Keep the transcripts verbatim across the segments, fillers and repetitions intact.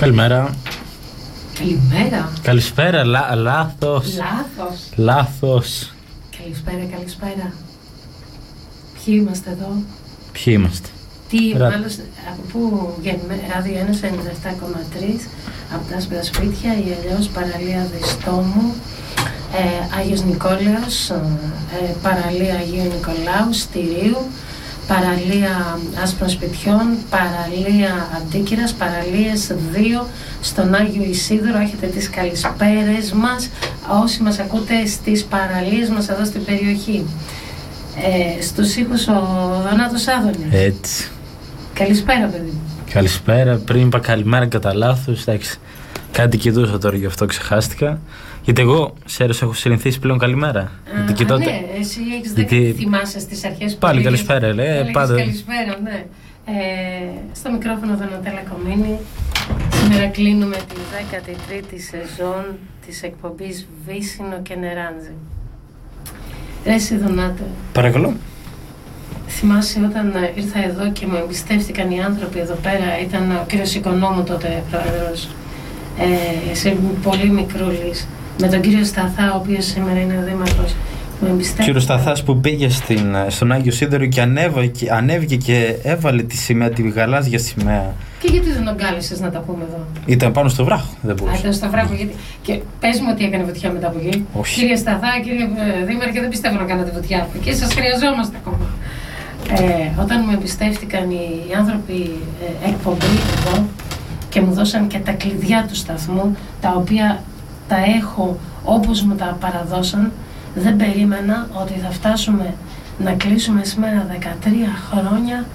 Καλημέρα. Καλημέρα. Καλησπέρα, λά, λάθος. Λάθος. Λάθος. Καλησπέρα, καλησπέρα. Ποιοι είμαστε εδώ? Ποιοι είμαστε? Τι, Ρα... μάλλον, από πού βγαίνουμε? Ράδιο Ένωση ενενήντα επτά κόμμα τρία, από τα Άσπρα Σπίτια, ή αλλιώς παραλία Διστόμου, ε, Άγιος Νικόλαος, ε, παραλία Αγίου Νικολάου, Στηρίου, παραλία Άσπρων Σπιτιών, παραλία Αντίκυρας, παραλίες δύο στον Άγιο Ισίδωρο. Έχετε τις καλησπέρες μας όσοι μας ακούτε στις παραλίες μας εδώ στην περιοχή. Ε, στους ήχους ο Δονάτος Άδωνης. Έτσι. Καλησπέρα, παιδί μου. Καλησπέρα. Πριν είπα καλημέρα κατά λάθος. Εντάξει, κάτι κοιτούσα τώρα, γι' αυτό ξεχάστηκα. Γιατί εγώ, ξέρεις, έχω συνηθίσει πλέον καλημέρα. Α, γιατί και τότε... ναι, εσύ έχεις γιατί... δεν θυμάσαι στις αρχές που πάλι πήγες, καλησπέρα, λέει. Πάντα... καλησπέρα, ναι. Ε, στο μικρόφωνο Δονατέλα Κομίνη. Σήμερα κλείνουμε τη δέκατη τρίτη σεζόν της εκπομπής Βύσσινο και Νεράντζι. Ρε εσύ, Δονάτε. Παρακαλώ. Θυμάσαι όταν ήρθα εδώ και με εμπιστεύτηκαν οι άνθρωποι εδώ πέρα, ήταν ο κύριος Οικονόμου τότε πρόεδρος, ε, σε πολύ μικρούλης, με τον κύριο Σταθά, ο οποίος σήμερα είναι ο δήμαρχος. Κύριο Σταθάς που πήγε στην, στον Άγιο Σίδερο και ανέβηκε, ανέβηκε και έβαλε τη σημαία, τη γαλάζια σημαία. Και γιατί δεν τον κάλεσες να τα πούμε εδώ? Ήταν πάνω στο βράχο, δεν μπορούσε. Α, ήταν στο βράχο, γιατί... Και πες μου ότι έκανε βουτιά μετά από εκεί. Όχι. Κύριε Σταθά, κύριε Δήμαρχε, δεν πιστεύω να κάνατε βουτιά. Και σας χρειαζόμαστε ακόμα. Ε, όταν με εμπιστεύτηκαν οι άνθρωποι ε, εκπομπή εδώ και μου δώσαν και τα κλειδιά του σταθμού, τα οποία τα έχω όπως μου τα παραδώσαν, δεν περίμενα ότι θα φτάσουμε να κλείσουμε σήμερα δεκατρία χρόνια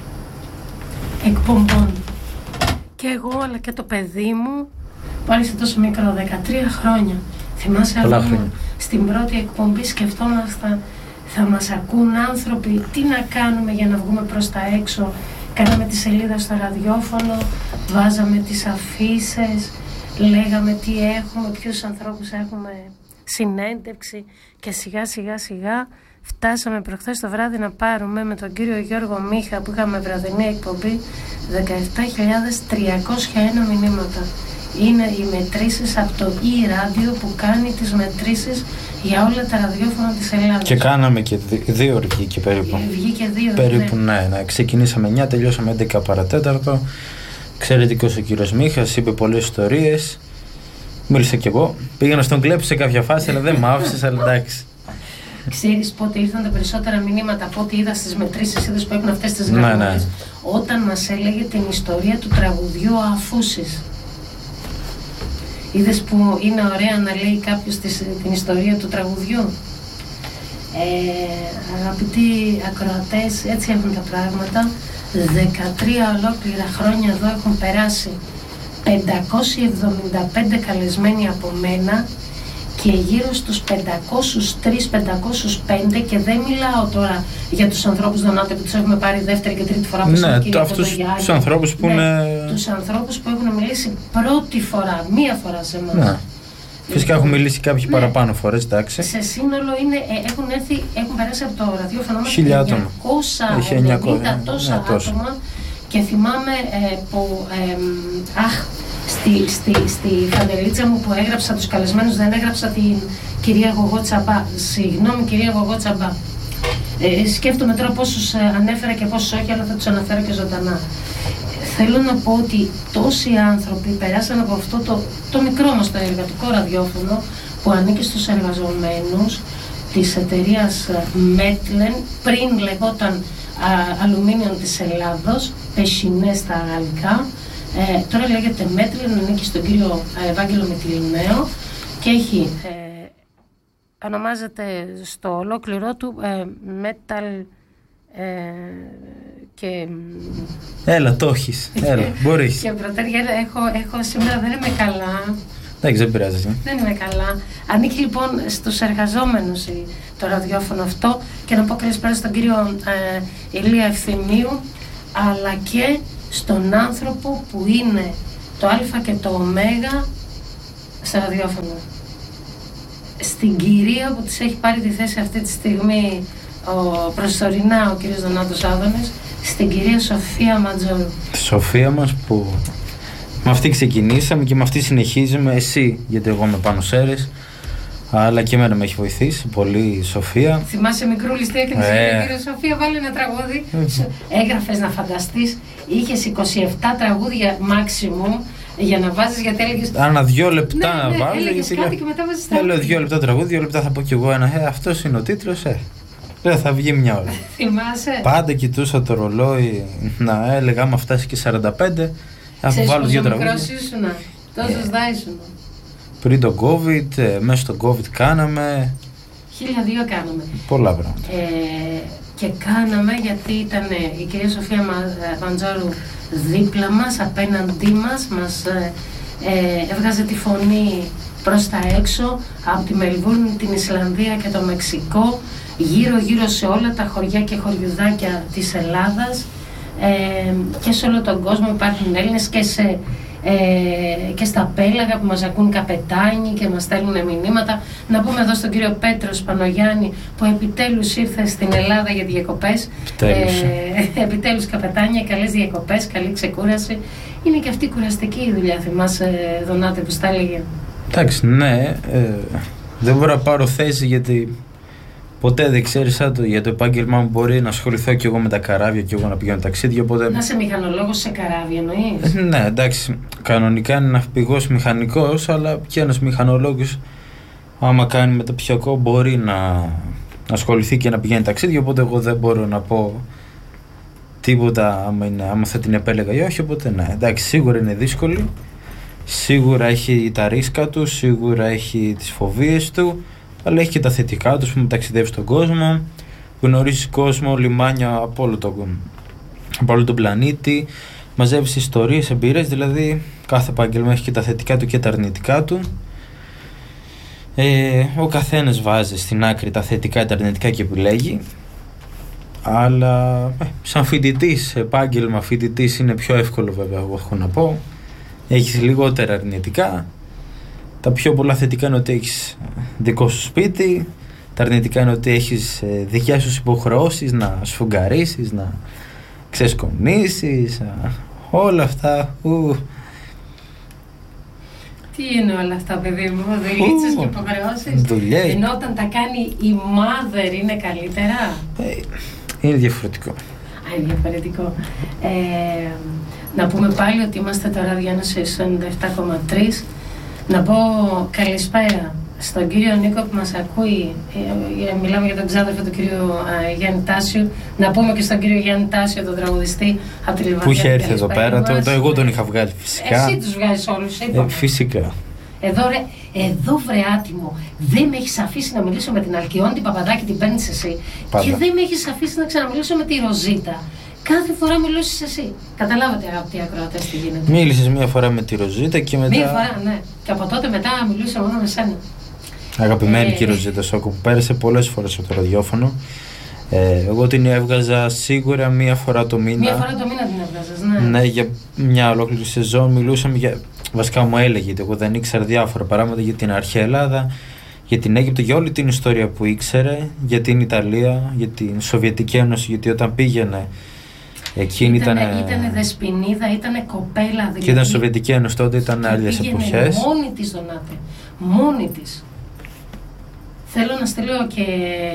εκπομπών. Και εγώ αλλά και το παιδί μου, πάλι σε τόσο μικρό, δεκατρία χρόνια. Θυμάσαι αυτό, στην πρώτη εκπομπή σκεφτόμασταν θα μας ακούν άνθρωποι, τι να κάνουμε για να βγούμε προς τα έξω. Κάναμε τη σελίδα στο ραδιόφωνο, βάζαμε τις αφίσες, λέγαμε τι έχουμε, ποιους ανθρώπους έχουμε συνέντευξη, και σιγά σιγά σιγά φτάσαμε προχθές το βράδυ να πάρουμε με τον κύριο Γιώργο Μίχα, που είχαμε βραδινή εκπομπή, δεκαεπτά χιλιάδες τριακόσια ένα μηνύματα. Είναι οι μετρήσεις από το e-radio που κάνει τις μετρήσεις για όλα τα ραδιόφωνα της Ελλάδας. Και κάναμε και δύο βγήκε περίπου. Βγήκε δύο. Περίπου, ναι, ναι. ναι. Ξεκινήσαμε εννιά, τελειώσαμε έντεκα παρατέταρτο. Εξαιρετικός ο κύριος Μίχας, είπε πολλές ιστορίες. Μίλησα κι εγώ. Πήγα να στον κλέψω σε κάποια φάση, αλλά δεν μ' άφησες, αλλά εντάξει. Ξέρεις πότε ήρθαν τα περισσότερα μηνύματα από ό,τι είδα στις μετρήσεις, είδες που έχουν αυτές τις γραμμές. Ναι, ναι. Όταν μας έλεγε την ιστορία του τραγουδιού Αφούσης. Είδες που είναι ωραία να λέει κάποιος την ιστορία του τραγουδιού. Ε, αγαπητοί ακροατές, έτσι έχουν τα πράγματα. δεκατρία ολόκληρα χρόνια εδώ έχουν περάσει. πεντακόσιοι εβδομήντα πέντε καλεσμένοι από μένα και γύρω στους πεντακόσιους τρία με πεντακόσιους πέντε, και δεν μιλάω τώρα για τους ανθρώπους Δονάτε που τους έχουμε πάρει δεύτερη και τρίτη φορά. Ναι, το, αυτούς τους ανθρώπους που ναι, είναι... Τους ανθρώπους που έχουν μιλήσει πρώτη φορά, μία φορά σε εμάς. Ναι. Φυσικά έχουν μιλήσει κάποιοι ναι, παραπάνω φορές, εντάξει. Σε σύνολο είναι, ε, έχουν έρθει, έχουν περάσει από το ραδιόφωνο μας εννιακόσια ενενήντα τόσα ναι, άτομα. Και θυμάμαι ε, που, ε, αχ, στη, στη, στη φαντελίτσα μου που έγραψα τους καλεσμένους, δεν έγραψα την κυρία Γογό Τσαμπά. Συγγνώμη κυρία Γογό Τσαμπά. Ε, σκέφτομαι τώρα πόσους ανέφερα και πόσους όχι, αλλά θα τους αναφέρω και ζωντανά. Θέλω να πω ότι τόσοι άνθρωποι περάσαν από αυτό το, το μικρό μας το εργατικό ραδιόφωνο που ανήκει στους εργαζομένους της εταιρείας Μέτλεν, πριν λεγόταν Αλουμίνιον της Ελλάδος, Πεσινέ στα γαλλικά. Ε, τώρα λέγεται Μέτλεν, ανήκει στον κύριο Ευάγγελο Μητυλινέο και έχει, ε, ονομάζεται στο ολόκληρό του ε, Metal ε, και... Έλα, το έχεις, έλα, μπορείς. Και πρωτέρια, έχω, έχω σήμερα, δεν είμαι καλά. Εντάξει, δεν πειράζει. Δεν είμαι καλά. Ανήκει λοιπόν στους εργαζόμενους το ραδιόφωνο αυτό, και να πω καλησπέρα στον κύριο ε, Ηλία Ευθυμίου, αλλά και στον άνθρωπο που είναι το Α και το Ω στο ραδιόφωνο. Στην κυρία που της έχει πάρει τη θέση αυτή τη στιγμή ο, προσωρινά ο κύριος Δονάτος Άδωνης, στην κυρία Σοφία Ματζόρου. Τη Σοφία μας που Με αυτή ξεκινήσαμε και με αυτή συνεχίζουμε. Εσύ, γιατί εγώ είμαι πάνω Σέρες, αλλά και εμένα με έχει βοηθήσει πολύ η Σοφία. Θυμάσαι μικρούλης τι έκανες, ε. κύριε Σοφία, βάλε ένα τραγούδι. Ε. Έγραφες να φανταστείς, είχες είκοσι επτά τραγούδια maximum για να βάζεις, γιατί έλεγες. Ανά δύο λεπτά ναι, να ναι, βάλω. Έλεγες κάτι λέω, και μετά βάζεις τα. Λέω δύο λεπτά τραγούδι, δύο λεπτά θα πω κι εγώ ένα. Ε, αυτός είναι ο τίτλος, ε. Λέω, θα βγει μια ώρα. Θυμάσαι. Πάντα κοιτούσα το ρολόι να έλεγα, άμα φτάσει και σαράντα πέντε, θα βάλω δύο τραγούδια. Ξέρεις πόσο μικρός ήσουνα, τόσος δά ήσουνα. Πριν το COVID, ε, μέσα στο COVID κάναμε. Χίλια δύο κάναμε. Πολλά πράγματα. Ε, και κάναμε γιατί ήταν η κυρία Σοφία Μαντζόρου δίπλα μας, απέναντί μας, μας ε, ε, έβγαζε τη φωνή προς τα έξω, από τη Μελβούρνη, την Ισλανδία και το Μεξικό, γύρω γύρω σε όλα τα χωριά και χωριουδάκια της Ελλάδας, ε, και σε όλο τον κόσμο υπάρχουν Έλληνες και σε Ε, και στα πέλαγα που μας ακούν καπετάνοι και μας στέλνουν μηνύματα. Να πούμε εδώ στον κύριο Πέτρο Σπανογιάννη που επιτέλους ήρθε στην Ελλάδα για διακοπές. Επιτέλους, ε, επιτέλους καπετάνια, καλές διακοπές, καλή ξεκούραση. Είναι και αυτή κουραστική η δουλειά, θυμάσαι Δονάτε που στα έλεγε. Εντάξει, ναι, ε, δεν μπορώ να πάρω θέση γιατί ποτέ δεν ξέρεις το, για το επάγγελμά μου. Μπορεί να ασχοληθώ κι εγώ με τα καράβια και εγώ να πηγαίνω ταξίδια. Οπότε... Να είσαι μηχανολόγος σε καράβια, εννοείς? Ναι, εντάξει. Κανονικά είναι ναυπηγός μηχανικός, αλλά και ένας μηχανολόγος, άμα κάνει μεταπτυχιακό, μπορεί να ασχοληθεί και να πηγαίνει ταξίδια. Οπότε εγώ δεν μπορώ να πω τίποτα άμα, είναι, άμα θα την επέλεγα ή όχι. Οπότε ναι, εντάξει, σίγουρα είναι δύσκολη. Σίγουρα έχει τα ρίσκα του, σίγουρα έχει τις φοβίες του. Αλλά έχει και τα θετικά του, που ταξιδεύει στον κόσμο, γνωρίζει κόσμο, λιμάνια από όλο, το, από όλο τον πλανήτη, μαζεύει ιστορίες, εμπειρίες, δηλαδή κάθε επάγγελμα έχει και τα θετικά του και τα αρνητικά του. Ε, ο καθένας βάζει στην άκρη τα θετικά και τα αρνητικά και επιλέγει. Αλλά ε, σαν φοιτητής, επάγγελμα φοιτητής είναι πιο εύκολο βέβαια, εγώ έχω να πω. Έχεις λιγότερα αρνητικά. Τα πιο πολλά θετικά είναι ότι έχεις δικό σου σπίτι. Τα αρνητικά είναι ότι έχεις ε, δικές σου υποχρεώσεις να σφουγγαρίσεις, να ξεσκονίσεις, α, όλα αυτά. Ου. Τι είναι όλα αυτά, παιδί μου, δουλίτσες και υποχρεώσεις? Δουλειές. Ενώ όταν τα κάνει η mother είναι καλύτερα. Ε, είναι διαφορετικό. Α, είναι διαφορετικό. Ε, να πούμε πάλι ότι είμαστε το ραδιόνοση ενενήντα επτά κόμμα τρία. Να πω καλησπέρα στον κύριο Νίκο που μας ακούει. Ε, μιλάμε για τον ξάδερφο του κύριου ε, Γιάννη Τάσιου. Να πούμε και στον κύριο Γιάννη Τάσιο, τον τραγουδιστή από τη Λιβαδιά. Που είχε έρθει εδώ πέρα, το, το εγώ τον είχα βγάλει φυσικά. Εσύ τους βγάζεις όλους, ε, φυσικά. Εδώ, ρε, εδώ βρε άτιμο, δεν με έχεις αφήσει να μιλήσω με την Αλκιόνη, την Παπαδάκη, την παίρνεις εσύ. Πάντα. Και δεν με έχεις αφήσει να ξαναμιλήσω με τη Ροζίτα. Κάθε φορά μιλώσεις εσύ. Καταλάβατε, αγαπητοί ακροατές, τι γίνεται. Μίλησες μία φορά με τη Ροζίτα και μετά. Μία φορά, ναι. Και από τότε μετά μιλούσα μόνο με σένα. Αγαπημένη ε... και η Ροζίτα Σόκο που πέρασε πολλές φορές από το ραδιόφωνο. Ε, εγώ την έβγαζα σίγουρα μία φορά το μήνα. Μία φορά το μήνα την έβγαζες, ναι. Ναι, για μια ολόκληρη σεζόν μιλούσαμε για. Βασικά μου έλεγε, εγώ δεν ήξερα διάφορα πράγματα για την αρχαία Ελλάδα, για την Αίγυπτο, για όλη την ιστορία που ήξερε, για την Ιταλία, για την Σοβιετική Ένωση, γιατί όταν πήγαινε. Εκείνη ήτανε, ήταν. Ήτανε δεσποινίδα, ήτανε κοπέλα. Δηλαδή, και ήταν Σοβιετική Ένωση τότε, ήταν άλλες εποχές. Μόνη της, Δονάτε. Μόνη της. Θέλω να στείλω και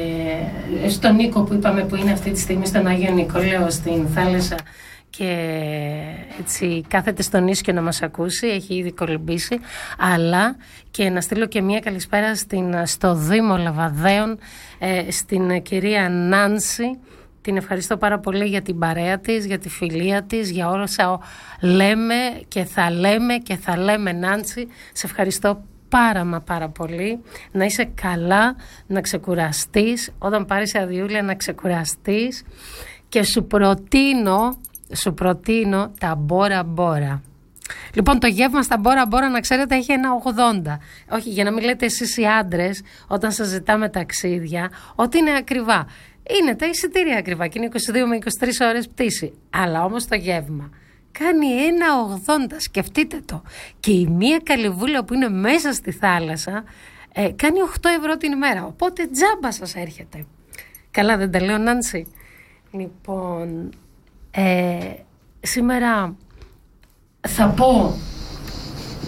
στον Νίκο που είπαμε που είναι αυτή τη στιγμή στον Άγιο Νικόλαο στην θάλασσα και έτσι κάθεται στον ίσιο να μας ακούσει, έχει ήδη κολυμπήσει, αλλά και να στείλω και μια καλησπέρα στην, στο Δήμο Λαβαδαίων, ε, στην κυρία Νάνση. Την ευχαριστώ πάρα πολύ για την παρέα της, για τη φιλία της, για όλα όσα λέμε και θα λέμε και θα λέμε, Νάνση. Σε ευχαριστώ πάρα μα πάρα πολύ. Να είσαι καλά, να ξεκουραστείς. Όταν πάρεις αδειούλια να ξεκουραστείς. Και σου προτείνω, σου προτείνω τα Μπόρα Μπόρα. Λοιπόν, το γεύμα στα Μπόρα Μπόρα, να ξέρετε, έχει ένα ογδόντα. Όχι, για να μην λέτε εσείς οι άντρες, όταν σας ζητάμε ταξίδια, ότι είναι ακριβά. Είναι τα εισιτήρια ακριβά και είναι είκοσι δύο με είκοσι τρεις ώρες πτήση. Αλλά όμως το γεύμα κάνει ένα ογδόντα, σκεφτείτε το. Και η μία καλυβούλα που είναι μέσα στη θάλασσα ε, κάνει οκτώ ευρώ την ημέρα. Οπότε τζάμπα σας έρχεται. Καλά δεν τα λέω, Νάνση? Λοιπόν, ε, σήμερα θα πω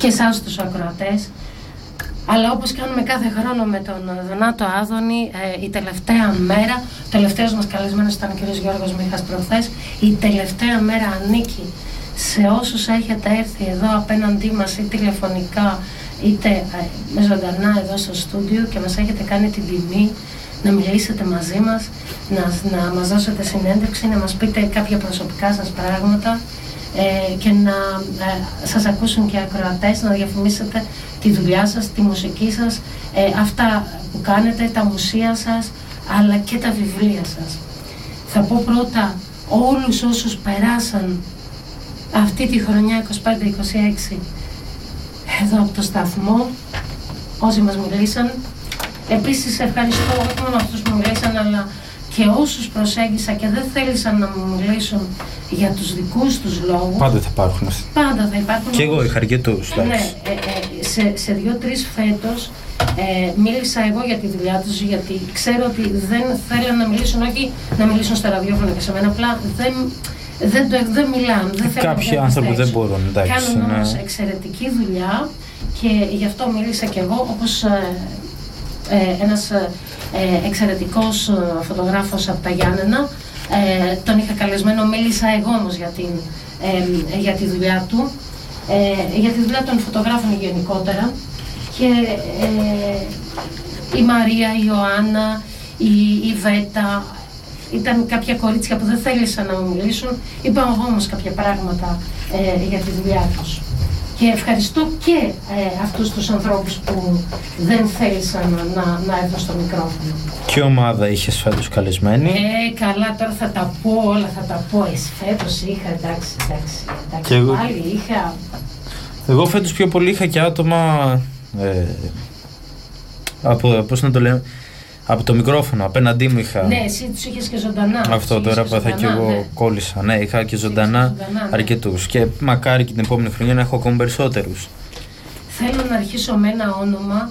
και εσάς τους ακροατές. Αλλά όπως κάνουμε κάθε χρόνο με τον Δονάτο Άδωνη, ε, η τελευταία μέρα, ο τελευταίος μας καλεσμένος ήταν ο κ. Γιώργος Μίχας προχθές, η τελευταία μέρα ανήκει σε όσους έχετε έρθει εδώ απέναντί μας ή τηλεφωνικά είτε ε, με ζωντανά εδώ στο στούντιο και μας έχετε κάνει την τιμή να μιλήσετε μαζί μας, να, να μας δώσετε συνέντευξη, να μας πείτε κάποια προσωπικά σας πράγματα ε, και να ε, σας ακούσουν και οι ακροατές, να διαφημίσετε τη δουλειά σας, τη μουσική σας, ε, αυτά που κάνετε, τα μουσεία σας, αλλά και τα βιβλία σας. Θα πω πρώτα όλους όσους περάσαν αυτή τη χρονιά είκοσι πέντε είκοσι έξι εδώ από το σταθμό, όσοι μας μιλήσαν. Επίσης ευχαριστώ όχι μόνο αυτούς που μιλήσαν, αλλά και όσους προσέγγισα και δεν θέλησαν να μου μιλήσουν για τους δικούς τους λόγους. Πάντα θα υπάρχουν. Πάντα θα υπάρχουν. Και εγώ είχα αρκετούς. Ναι, ε, ε, σε, σε δύο-τρεις φέτος ε, μίλησα εγώ για τη δουλειά τους, γιατί ξέρω ότι δεν θέλουν να μιλήσουν, όχι να μιλήσουν στα ραδιόφωνα και σε μένα, απλά δεν, δεν, δεν, δεν μιλάνε. Δεν Κάποιοι άνθρωποι δεν μπορούν. Εντάξει, κάνουν ναι. όμως εξαιρετική δουλειά και γι' αυτό μίλησα και εγώ, όπως ε, ε, ένας ε, εξαιρετικός ε, φωτογράφος από τα Γιάννενα. Ε, τον είχα καλεσμένο, μίλησα εγώ όμως για, την, ε, για τη δουλειά του, ε, για τη δουλειά των φωτογράφων γενικότερα. Και ε, η Μαρία, η Ιωάννα, η, η Βέτα, ήταν κάποια κορίτσια που δεν θέλησαν να μου μιλήσουν. Είπα εγώ όμως κάποια πράγματα ε, για τη δουλειά τους. Και ευχαριστώ και ε, αυτούς τους ανθρώπους που δεν θέλησαν να, να, να έρθουν στο μικρόφωνο. Τι ομάδα είχες φέτος καλεσμένη? Ε, καλά, τώρα θα τα πω όλα, θα τα πω. Εσύ φέτος είχα, εντάξει, εντάξει, εντάξει, και εγώ, πάλι είχα... Εγώ φέτος πιο πολύ είχα και άτομα, ε, από, πώς να το λέμε, από το μικρόφωνο, απέναντί μου είχα. Ναι, εσύ τους είχες και ζωντανά. Αυτό τώρα που θα και εγώ ναι. κόλλησα. Ναι, είχα και ζωντανά, ζωντανά αρκετούς. Ναι. Και μακάρι και την επόμενη χρονιά να έχω ακόμα περισσότερους. Θέλω να αρχίσω με ένα όνομα.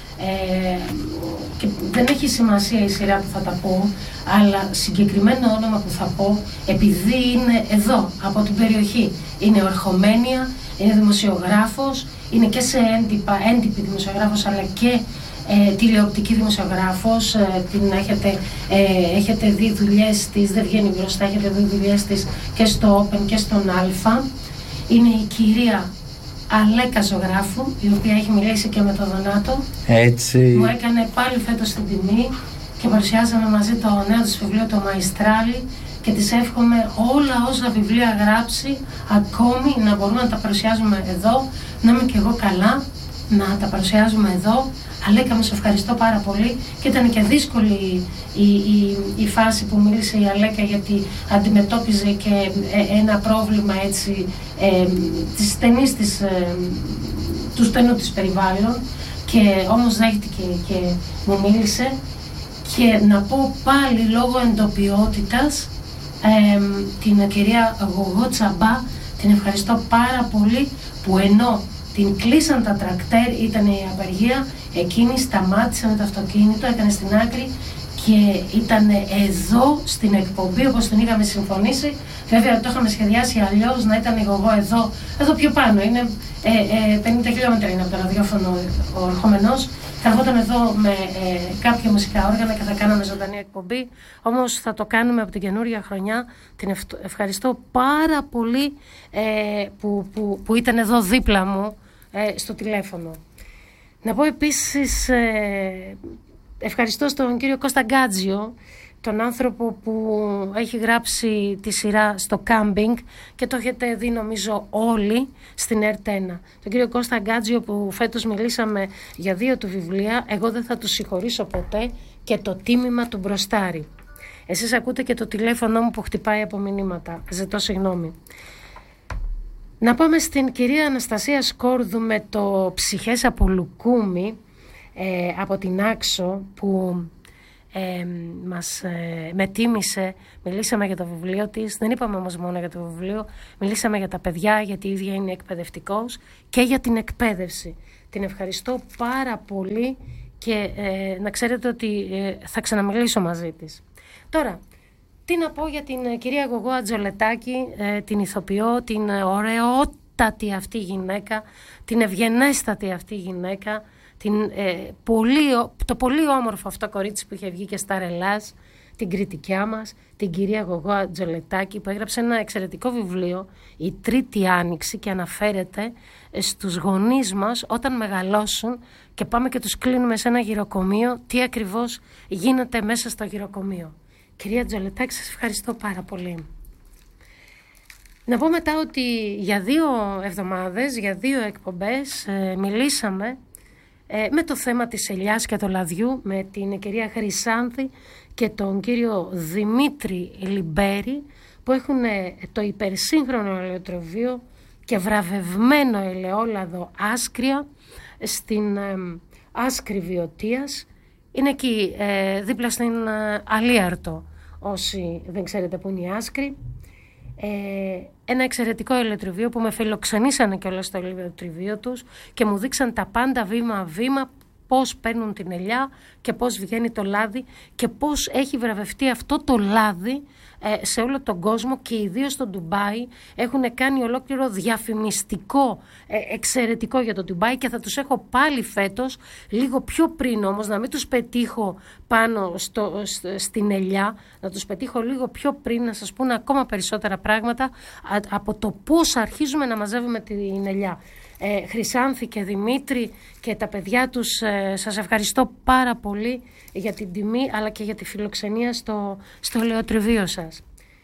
Ε, και δεν έχει σημασία η σειρά που θα τα πω, αλλά συγκεκριμένο όνομα που θα πω, επειδή είναι εδώ, από την περιοχή. Είναι ορχομένια, είναι δημοσιογράφος, είναι και σε έντυπα, έντυπη δημοσιογράφος, αλλά και Ε, τηλεοπτική δημοσιογράφος, ε, την έχετε, ε, έχετε δει δουλειές της, δεν βγαίνει μπροστά, έχετε δει δουλειές της και στο Open και στον Αλφα. Είναι η κυρία Αλέκα Ζωγράφου, η οποία έχει μιλήσει και με τον Δονάτο. Έτσι. Μου έκανε πάλι φέτος την τιμή και παρουσιάζαμε μαζί το νέο της βιβλίο, το Μαϊστράλι, και της εύχομαι όλα όσα βιβλία γράψει ακόμη να μπορούμε να τα παρουσιάζουμε εδώ, να είμαι και εγώ καλά, να τα παρουσιάζουμε εδώ. Αλέκα, σε ευχαριστώ πάρα πολύ, και ήταν και δύσκολη η, η, η φάση που μίλησε η Αλέκα, γιατί αντιμετώπιζε και ε, ένα πρόβλημα έτσι ε, της στενής της, ε, του στενού της περιβάλλον, και όμως δέχτηκε και μου μίλησε. Και να πω πάλι λόγω εντοπιότητας ε, την κυρία Γογό Τσαμπά, την ευχαριστώ πάρα πολύ που ενώ την κλείσαν τα τρακτέρ, ήταν η απεργία, εκείνη σταμάτησε με το αυτοκίνητο, έκανε στην άκρη και ήταν εδώ στην εκπομπή όπως την είχαμε συμφωνήσει. Βέβαια το είχαμε σχεδιάσει αλλιώς, να ήταν εγώ εδώ, εδώ πιο πάνω, είναι ε, ε, πενήντα χιλιόμετρα είναι από το ραδιόφωνο ο ερχόμενος. Θα έρχονταν εδώ με ε, κάποια μουσικά όργανα και θα κάναμε ζωντανή εκπομπή. Όμως θα το κάνουμε από την καινούρια χρονιά. Την ευχαριστώ πάρα πολύ ε, που, που, που ήταν εδώ δίπλα μου ε, στο τηλέφωνο. Να πω επίσης ε, ευχαριστώ στον κύριο Κώστα Γκάτζιο, τον άνθρωπο που έχει γράψει τη σειρά στο κάμπινγκ και το έχετε δει νομίζω όλοι στην ΕΡΤ ένα. Τον κύριο Κώστα Γκάτζιο που φέτος μιλήσαμε για δύο του βιβλία, εγώ δεν θα του συγχωρήσω ποτέ, και το τίμημα του μπροστάρι. Εσείς ακούτε και το τηλέφωνο μου που χτυπάει από μηνύματα. Ζητώ συγγνώμη. Να πάμε στην κυρία Αναστασία Σκόρδου με το «Ψυχές από Λουκούμι» ε, από την Άξο, που ε, μας ε, με τίμησε. Μιλήσαμε για το βιβλίο της, δεν είπαμε όμως μόνο για το βιβλίο, μιλήσαμε για τα παιδιά, γιατί η ίδια είναι εκπαιδευτικός, και για την εκπαίδευση. Την ευχαριστώ πάρα πολύ και ε, να ξέρετε ότι ε, θα ξαναμιλήσω μαζί της. Τώρα, τι να πω για την κυρία Γογό Ατζολετάκη, την ηθοποιό, την ωραίο, ευγενέστατη αυτή γυναίκα, την ευγενέστατη αυτή γυναίκα, την, ε, πολύ, το πολύ όμορφο αυτό κορίτσι που είχε βγει και στα Ρελάς, την κριτικιά μας, την κυρία Γογό Ατζολετάκη, που έγραψε ένα εξαιρετικό βιβλίο, η Τρίτη Άνοιξη, και αναφέρεται στους γονείς μας όταν μεγαλώσουν και πάμε και τους κλείνουμε σε ένα γυροκομείο, τι ακριβώς γίνεται μέσα στο γυροκομείο. Κυρία Ατζολετάκη, σας ευχαριστώ πάρα πολύ. Να πω μετά ότι για δύο εβδομάδες, για δύο εκπομπές ε, μιλήσαμε ε, με το θέμα της ελιάς και του λαδιού με την κυρία Χρυσάνθη και τον κύριο Δημήτρη Λιμπέρη, που έχουν ε, το υπερσύγχρονο ελαιοτροβείο και βραβευμένο ελαιόλαδο Άσκρια στην ε, Άσκρη Βιωτίας. Είναι εκεί ε, δίπλα στην ε, Αλίαρτο, όσοι δεν ξέρετε που είναι η Άσκρη. Ε, ένα εξαιρετικό ελαιοτριβείο που με φιλοξενήσανε και όλα στο ελαιοτριβείο τους και μου δείξαν τα πάντα βήμα-βήμα, πώς παίρνουν την ελιά και πώς βγαίνει το λάδι και πώς έχει βραβευτεί αυτό το λάδι ε, σε όλο τον κόσμο, και ιδίως στο Ντουμπάι έχουν κάνει ολόκληρο διαφημιστικό ε, εξαιρετικό για το Ντουμπάι, και θα τους έχω πάλι φέτος, λίγο πιο πριν όμως, να μην τους πετύχω πάνω στο, στην ελιά, να τους πετύχω λίγο πιο πριν, να σας πούνε ακόμα περισσότερα πράγματα από το πώς αρχίζουμε να μαζεύουμε την ελιά. Ε, Χρυσάνθη και Δημήτρη και τα παιδιά τους, ε, σας ευχαριστώ πάρα πολύ για την τιμή αλλά και για τη φιλοξενία στο, στο ελαιοτριβείο σας.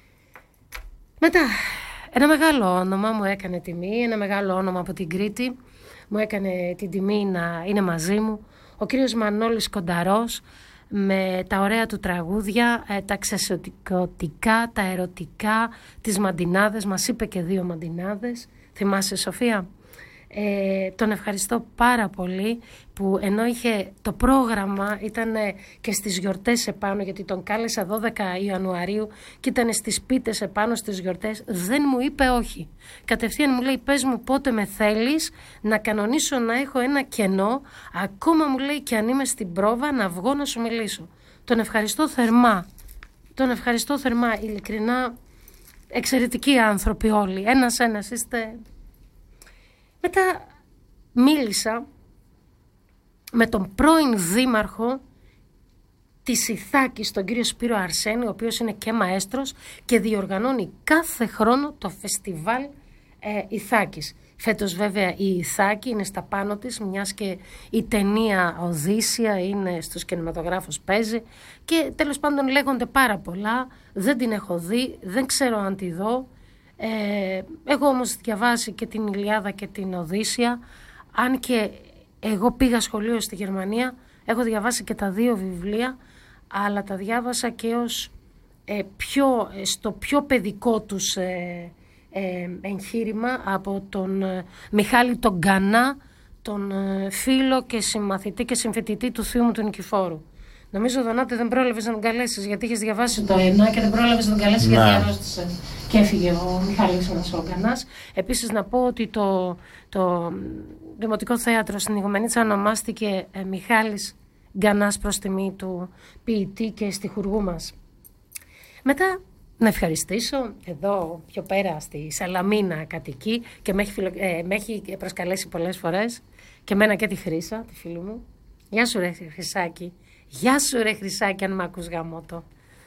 Μετά, ένα μεγάλο όνομα μου έκανε τιμή, ένα μεγάλο όνομα από την Κρήτη μου έκανε την τιμή να είναι μαζί μου, ο κύριος Μανώλης Κονταρός, με τα ωραία του τραγούδια, ε, τα ξεσωτικά, τα ερωτικά, τις μαντινάδες, μας είπε και δύο μαντινάδες, θυμάσαι Σοφία? Ε, τον ευχαριστώ πάρα πολύ που ενώ είχε το πρόγραμμα, ήταν και στις γιορτές επάνω, γιατί τον κάλεσα δώδεκα Ιανουαρίου και ήταν στις πίτες επάνω στις γιορτές, δεν μου είπε όχι. Κατευθείαν μου λέει, πες μου πότε με θέλεις να κανονίσω να έχω ένα κενό, ακόμα μου λέει και αν είμαι στην πρόβα να βγω να σου μιλήσω. Τον ευχαριστώ θερμά, τον ευχαριστώ θερμά, ειλικρινά, εξαιρετικοί άνθρωποι όλοι, ένας ένας είστε. Μετά μίλησα με τον πρώην δήμαρχο της Ιθάκης, τον κύριο Σπύρο Αρσένη, ο οποίος είναι και μαέστρος και διοργανώνει κάθε χρόνο το φεστιβάλ ε, Ιθάκης. Φέτος βέβαια η Ιθάκη είναι στα πάνω της, μιας και η ταινία Οδύσσια είναι στους κινηματογράφους, παίζει, και τέλος πάντων λέγονται πάρα πολλά, δεν την έχω δει, δεν ξέρω αν τη δω. Ε, εγώ όμως διαβάσει και την Ηλιάδα και την Οδύσσια, αν και εγώ πήγα σχολείο στη Γερμανία, έχω διαβάσει και τα δύο βιβλία, αλλά τα διάβασα και ως ε, πιο, στο πιο παιδικό τους ε, ε, εγχείρημα από τον ε, Μιχάλη τον Γκανά, τον ε, φίλο και συμμαθητή και συμφοιτητή του θείου μου του Νικηφόρου. Νομίζω, Δονάτε, δεν πρόλαβες να τον καλέσεις γιατί είχες διαβάσει το ένα και δεν πρόλαβες να τον καλέσεις γιατί αρρώστησε και έφυγε ο Μιχάλης μας ο Γκανάς. Επίσης να πω ότι το, το Δημοτικό Θέατρο στην Ιγουμενίτσα ονομάστηκε ε, Μιχάλης Γκανάς προς τιμή του ποιητή και στιχουργού μας. Μετά να ευχαριστήσω εδώ πιο πέρα στη Σαλαμίνα κατοικεί και με έχει, φιλο... ε, με έχει προσκαλέσει πολλές φορές και μένα και τη Χρύσα, τη φίλη μου. Γεια σου ρε Χρυσάκη. Γεια σου ρε Χρυσάκη, αν μ' ακούς γαμώτο.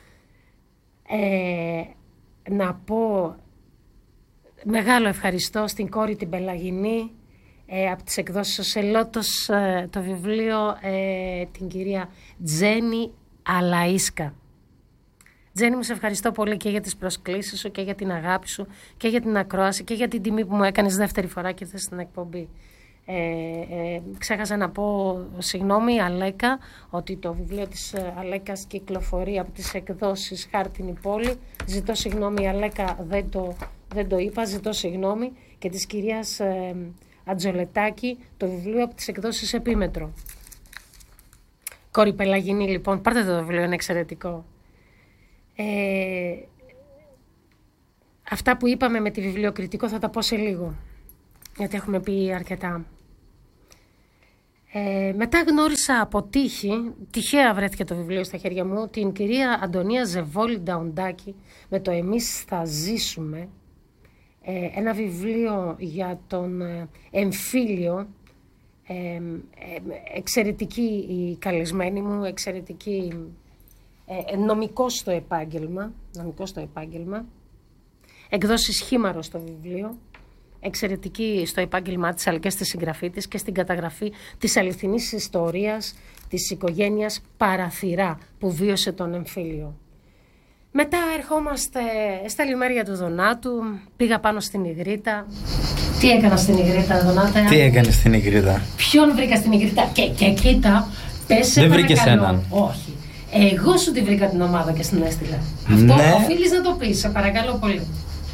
Ε, να πω μεγάλο ευχαριστώ στην κόρη την Πελαγινή, ε, από τις εκδόσεις ο Σελότος, ε, το βιβλίο, ε, την κυρία Τζέννη Αλαΐσκα. Τζέννη, μου σε ευχαριστώ πολύ και για τις προσκλήσεις σου και για την αγάπη σου και για την ακρόαση και για την τιμή που μου έκανες δεύτερη φορά και ήρθες στην εκπομπή. Ε, ε, ξέχασα να πω συγγνώμη Αλέκα, ότι το βιβλίο της Αλέκας κυκλοφορεί από τις εκδόσεις Χάρτινη Πόλη. Ζητώ συγγνώμη Αλέκα, δεν το, δεν το είπα, ζητώ συγγνώμη. Και της κυρίας ε, Ατζολετάκη, το βιβλίο από τις εκδόσεις Επίμετρο. Κόρη Πελαγινή, λοιπόν, πάρτε το βιβλίο, είναι εξαιρετικό. ε, Αυτά που είπαμε με τη βιβλιοκριτικό θα τα πω σε λίγο, γιατί έχουμε πει αρκετά. Ε, μετά γνώρισα από τύχη, τυχαία βρέθηκε το βιβλίο στα χέρια μου, την κυρία Αντωνία Ζεβόλη Νταουντάκη με το «Εμείς θα ζήσουμε». ε, ένα βιβλίο για τον ε, εμφύλιο, ε, ε, εξαιρετική η καλεσμένη μου, εξαιρετική ε, νομικό στο επάγγελμα, νομικό στο επάγγελμα, εκδόσεις Χήμαρο στο βιβλίο, εξαιρετική στο επάγγελμά της αλλά και στη συγγραφή της και στην καταγραφή της αληθινής ιστορίας της οικογένειας Παραθυρά που βίωσε τον εμφύλιο. Μετά ερχόμαστε στα λιμέρια του Δονάτου, πήγα πάνω στην Ιγρήτα. Τι έκανα στην Ιγρήτα, Δονάτα? Τι έκανε στην Ιγρήτα? Ποιον βρήκα στην Ιγρήτα? Και, και κοίτα, πες. Δεν βρήκες έναν? Όχι. Εγώ σου τη βρήκα την ομάδα και στην έστειλα. Ναι. Αυτό οφείλεις να το πεις, σε παρακαλώ πολύ.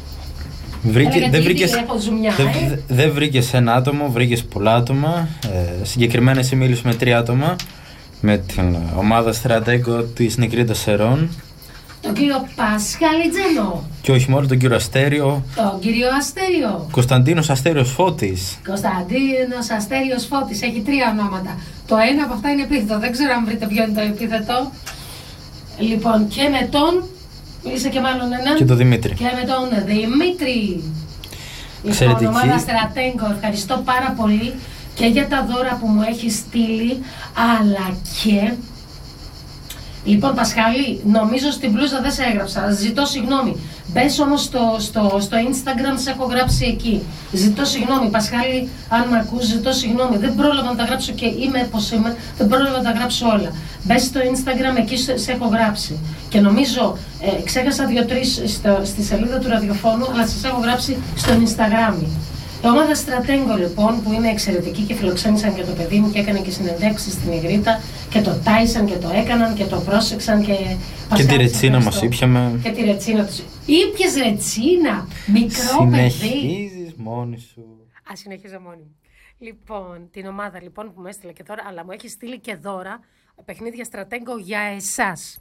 Βρήκε, δεν βρήκες, ζουμιά, δεν, ε? δεν βρήκες ένα άτομο, βρήκες πολλά άτομα. Ε, συγκεκριμένα εσύ μίλησες με τρία άτομα. Με την ομάδα στρατέγκο της Νικρίτας Σερών. Τον κύριο Πασχάλη Τζένο. Και όχι μόνο τον κύριο Αστέριο. Τον κύριο Αστέριο. Κωνσταντίνος Αστέριος Φώτης. Κωνσταντίνος Αστέριος Φώτης. Έχει τρία ονόματα. Το ένα από αυτά είναι επίθετο. Δεν ξέρω αν βρείτε ποιο είναι το επίθετο. Λοιπόν, και με τον. Μίλησε και μάλλον έναν. Και τον Δημήτρη. Και με τον Δημήτρη. Εξαιρετική. Λοιπόν, ομάδα Στρατέγκο. Ευχαριστώ πάρα πολύ και για τα δώρα που μου έχει στείλει, αλλά και. Λοιπόν, Πασχάλη, νομίζω στην μπλούζα δεν σε έγραψα. Ζητώ συγγνώμη. Μπες όμως στο, στο, στο Instagram, σε έχω γράψει εκεί. Ζητώ συγγνώμη. Πασχάλη, αν με ακούς, ζητώ συγγνώμη. Δεν πρόλαβα να τα γράψω και είμαι πως είμαι. Δεν πρόλαβα να τα γράψω όλα. Μπες στο Instagram, εκεί σε, σε έχω γράψει. Και νομίζω, ε, ξέχασα δύο-τρεις στη σελίδα του ραδιοφώνου, αλλά σας έχω γράψει στο Instagram. Η ομάδα Στρατέγκο λοιπόν, που είναι εξαιρετική και φιλοξένησαν και το παιδί μου και έκανε και συνεντεύξεις στην Ιγρήτα και το τάισαν και το έκαναν και το πρόσεξαν και... Και τη ρετσίνα μας ήπιαμε. Και τη ρετσίνα τους. Ήπιες ρετσίνα, μικρό παιδί. Συνεχίζεις μόνη σου. Α, συνεχίζω μόνη μου. Λοιπόν, την ομάδα λοιπόν που μου έστειλε και δώρα, αλλά μου έχει στείλει και δώρα παιχνίδια Στρατέγκο για εσάς.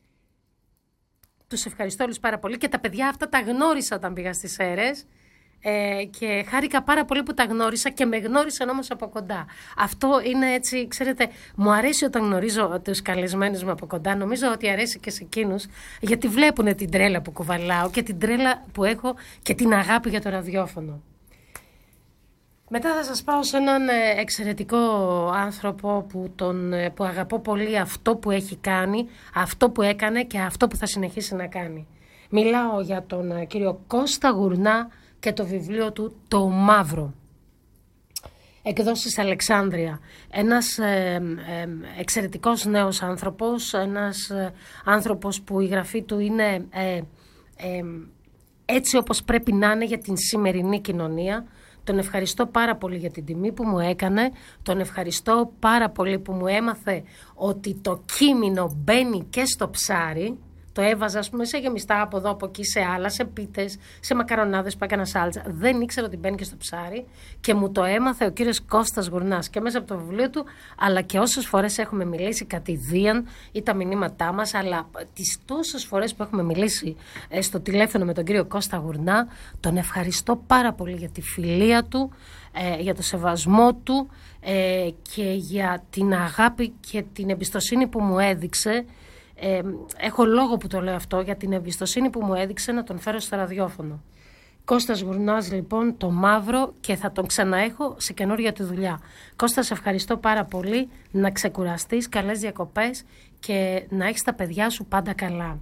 Τους ευχαριστώ όλους πάρα πολύ και τα παιδιά αυτά τα γνώρισα όταν πήγα στις Σέρρες. Ε, και χάρηκα πάρα πολύ που τα γνώρισα και με γνώρισαν όμως από κοντά. Αυτό είναι έτσι, ξέρετε, μου αρέσει όταν γνωρίζω τους καλεσμένους μου από κοντά. Νομίζω ότι αρέσει και σε εκείνους, γιατί βλέπουν την τρέλα που κουβαλάω και την τρέλα που έχω και την αγάπη για το ραδιόφωνο. Μετά θα σας πάω σε έναν εξαιρετικό άνθρωπο που, τον, που αγαπώ πολύ, αυτό που έχει κάνει, αυτό που έκανε και αυτό που θα συνεχίσει να κάνει. Μιλάω για τον κύριο Κώστα Γουρνά και το βιβλίο του «Το Μαύρο». Εκδόσεις Αλεξάνδρεια. Ένας ε, ε, εξαιρετικός νέος άνθρωπος, ένας ε, άνθρωπος που η γραφή του είναι ε, ε, έτσι όπως πρέπει να είναι για την σημερινή κοινωνία. Τον ευχαριστώ πάρα πολύ για την τιμή που μου έκανε. Τον ευχαριστώ πάρα πολύ που μου έμαθε ότι το κείμενο μπαίνει και στο ψάρι. Το έβαζα, ας πούμε, σε γεμιστά από εδώ, από εκεί, σε άλλα, σε πίτες, σε μακαρονάδες που έκανα σάλτσα. Δεν ήξερα ότι μπαίνει και στο ψάρι και μου το έμαθε ο κύριος Κώστας Γουρνάς και μέσα από το βιβλίο του, αλλά και όσες φορές έχουμε μιλήσει κατηδίαν ή τα μηνύματά μας, αλλά τις τόσες φορές που έχουμε μιλήσει ε, στο τηλέφωνο με τον κύριο Κώστα Γουρνά, τον ευχαριστώ πάρα πολύ για τη φιλία του, ε, για το σεβασμό του ε, και για την αγάπη και την εμπιστοσύνη που μου έδειξε. Ε, έχω λόγο που το λέω αυτό, για την εμπιστοσύνη που μου έδειξε να τον φέρω στο ραδιόφωνο. Κώστας Γουρνάς λοιπόν, Το Μαύρο, και θα τον ξαναέχω σε καινούργια τη δουλειά. Κώστα, σε ευχαριστώ πάρα πολύ, να ξεκουραστείς, καλές διακοπές και να έχεις τα παιδιά σου πάντα καλά.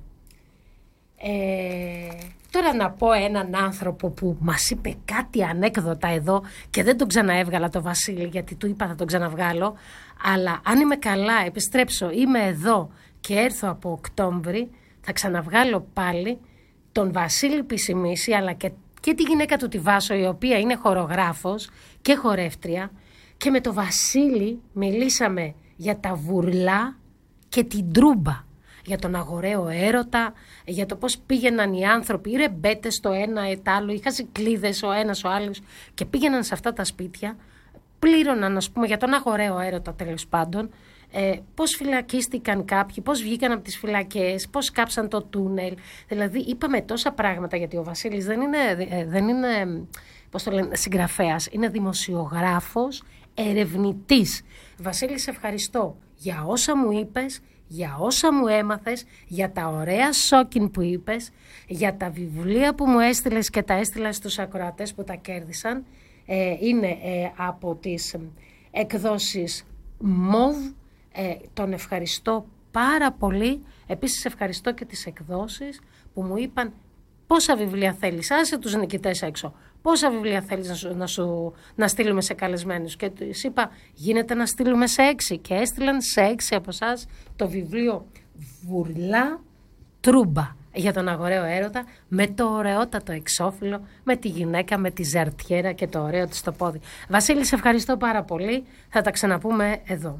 Ε, τώρα να πω έναν άνθρωπο που μας είπε κάτι ανέκδοτα εδώ και δεν τον ξαναέβγαλα, το Βασίλη, γιατί του είπα θα τον ξαναβγάλω, αλλά αν είμαι καλά, επιστρέψω, είμαι εδώ και έρθω από Οκτώβρη, θα ξαναβγάλω πάλι τον Βασίλη Πισιμίση, αλλά και, και τη γυναίκα του τη Βάσο, η οποία είναι χορογράφος και χορεύτρια, και με τον Βασίλη μιλήσαμε για τα βουρλά και την τρούμπα, για τον αγοραίο έρωτα, για το πώς πήγαιναν οι άνθρωποι, οι ρεμπέτες το ένα το άλλο, οι χασικλίδες ο ένας ο άλλος, και πήγαιναν σε αυτά τα σπίτια, πλήρωναν, ας πούμε, για τον αγοραίο έρωτα, τέλος πάντων, ε, πώς φυλακίστηκαν κάποιοι, πώς βγήκαν από τις φυλακές, πώς κάψαν το τούνελ. Δηλαδή είπαμε τόσα πράγματα, γιατί ο Βασίλης δεν είναι, δεν είναι πώς το λένε, συγγραφέας, είναι δημοσιογράφος, ερευνητής. Βασίλη, σε ευχαριστώ για όσα μου είπες για όσα μου έμαθες, για τα ωραία σόκιν που είπες, για τα βιβλία που μου έστειλες και τα έστειλα στους ακροατές που τα κέρδισαν. Ε, είναι ε, από τις εκδόσεις Μοβ. Ε, τον ευχαριστώ πάρα πολύ. Επίσης ευχαριστώ και τις εκδόσεις που μου είπαν πόσα βιβλία θέλεις, άσε τους νικητές έξω, πόσα βιβλία θέλεις να, σου, να, σου, να στείλουμε σε καλεσμένους. Και τους είπα γίνεται να στείλουμε σε έξι και έστειλαν σε έξι από εσάς το βιβλίο Βουρλά Τρούμπα για τον αγοραίο έρωτα, με το ωραιότατο εξώφυλλο, με τη γυναίκα, με τη ζαρτιέρα και το ωραίο της στο πόδι. Βασίλη, σε ευχαριστώ πάρα πολύ. Θα τα ξαναπούμε εδώ.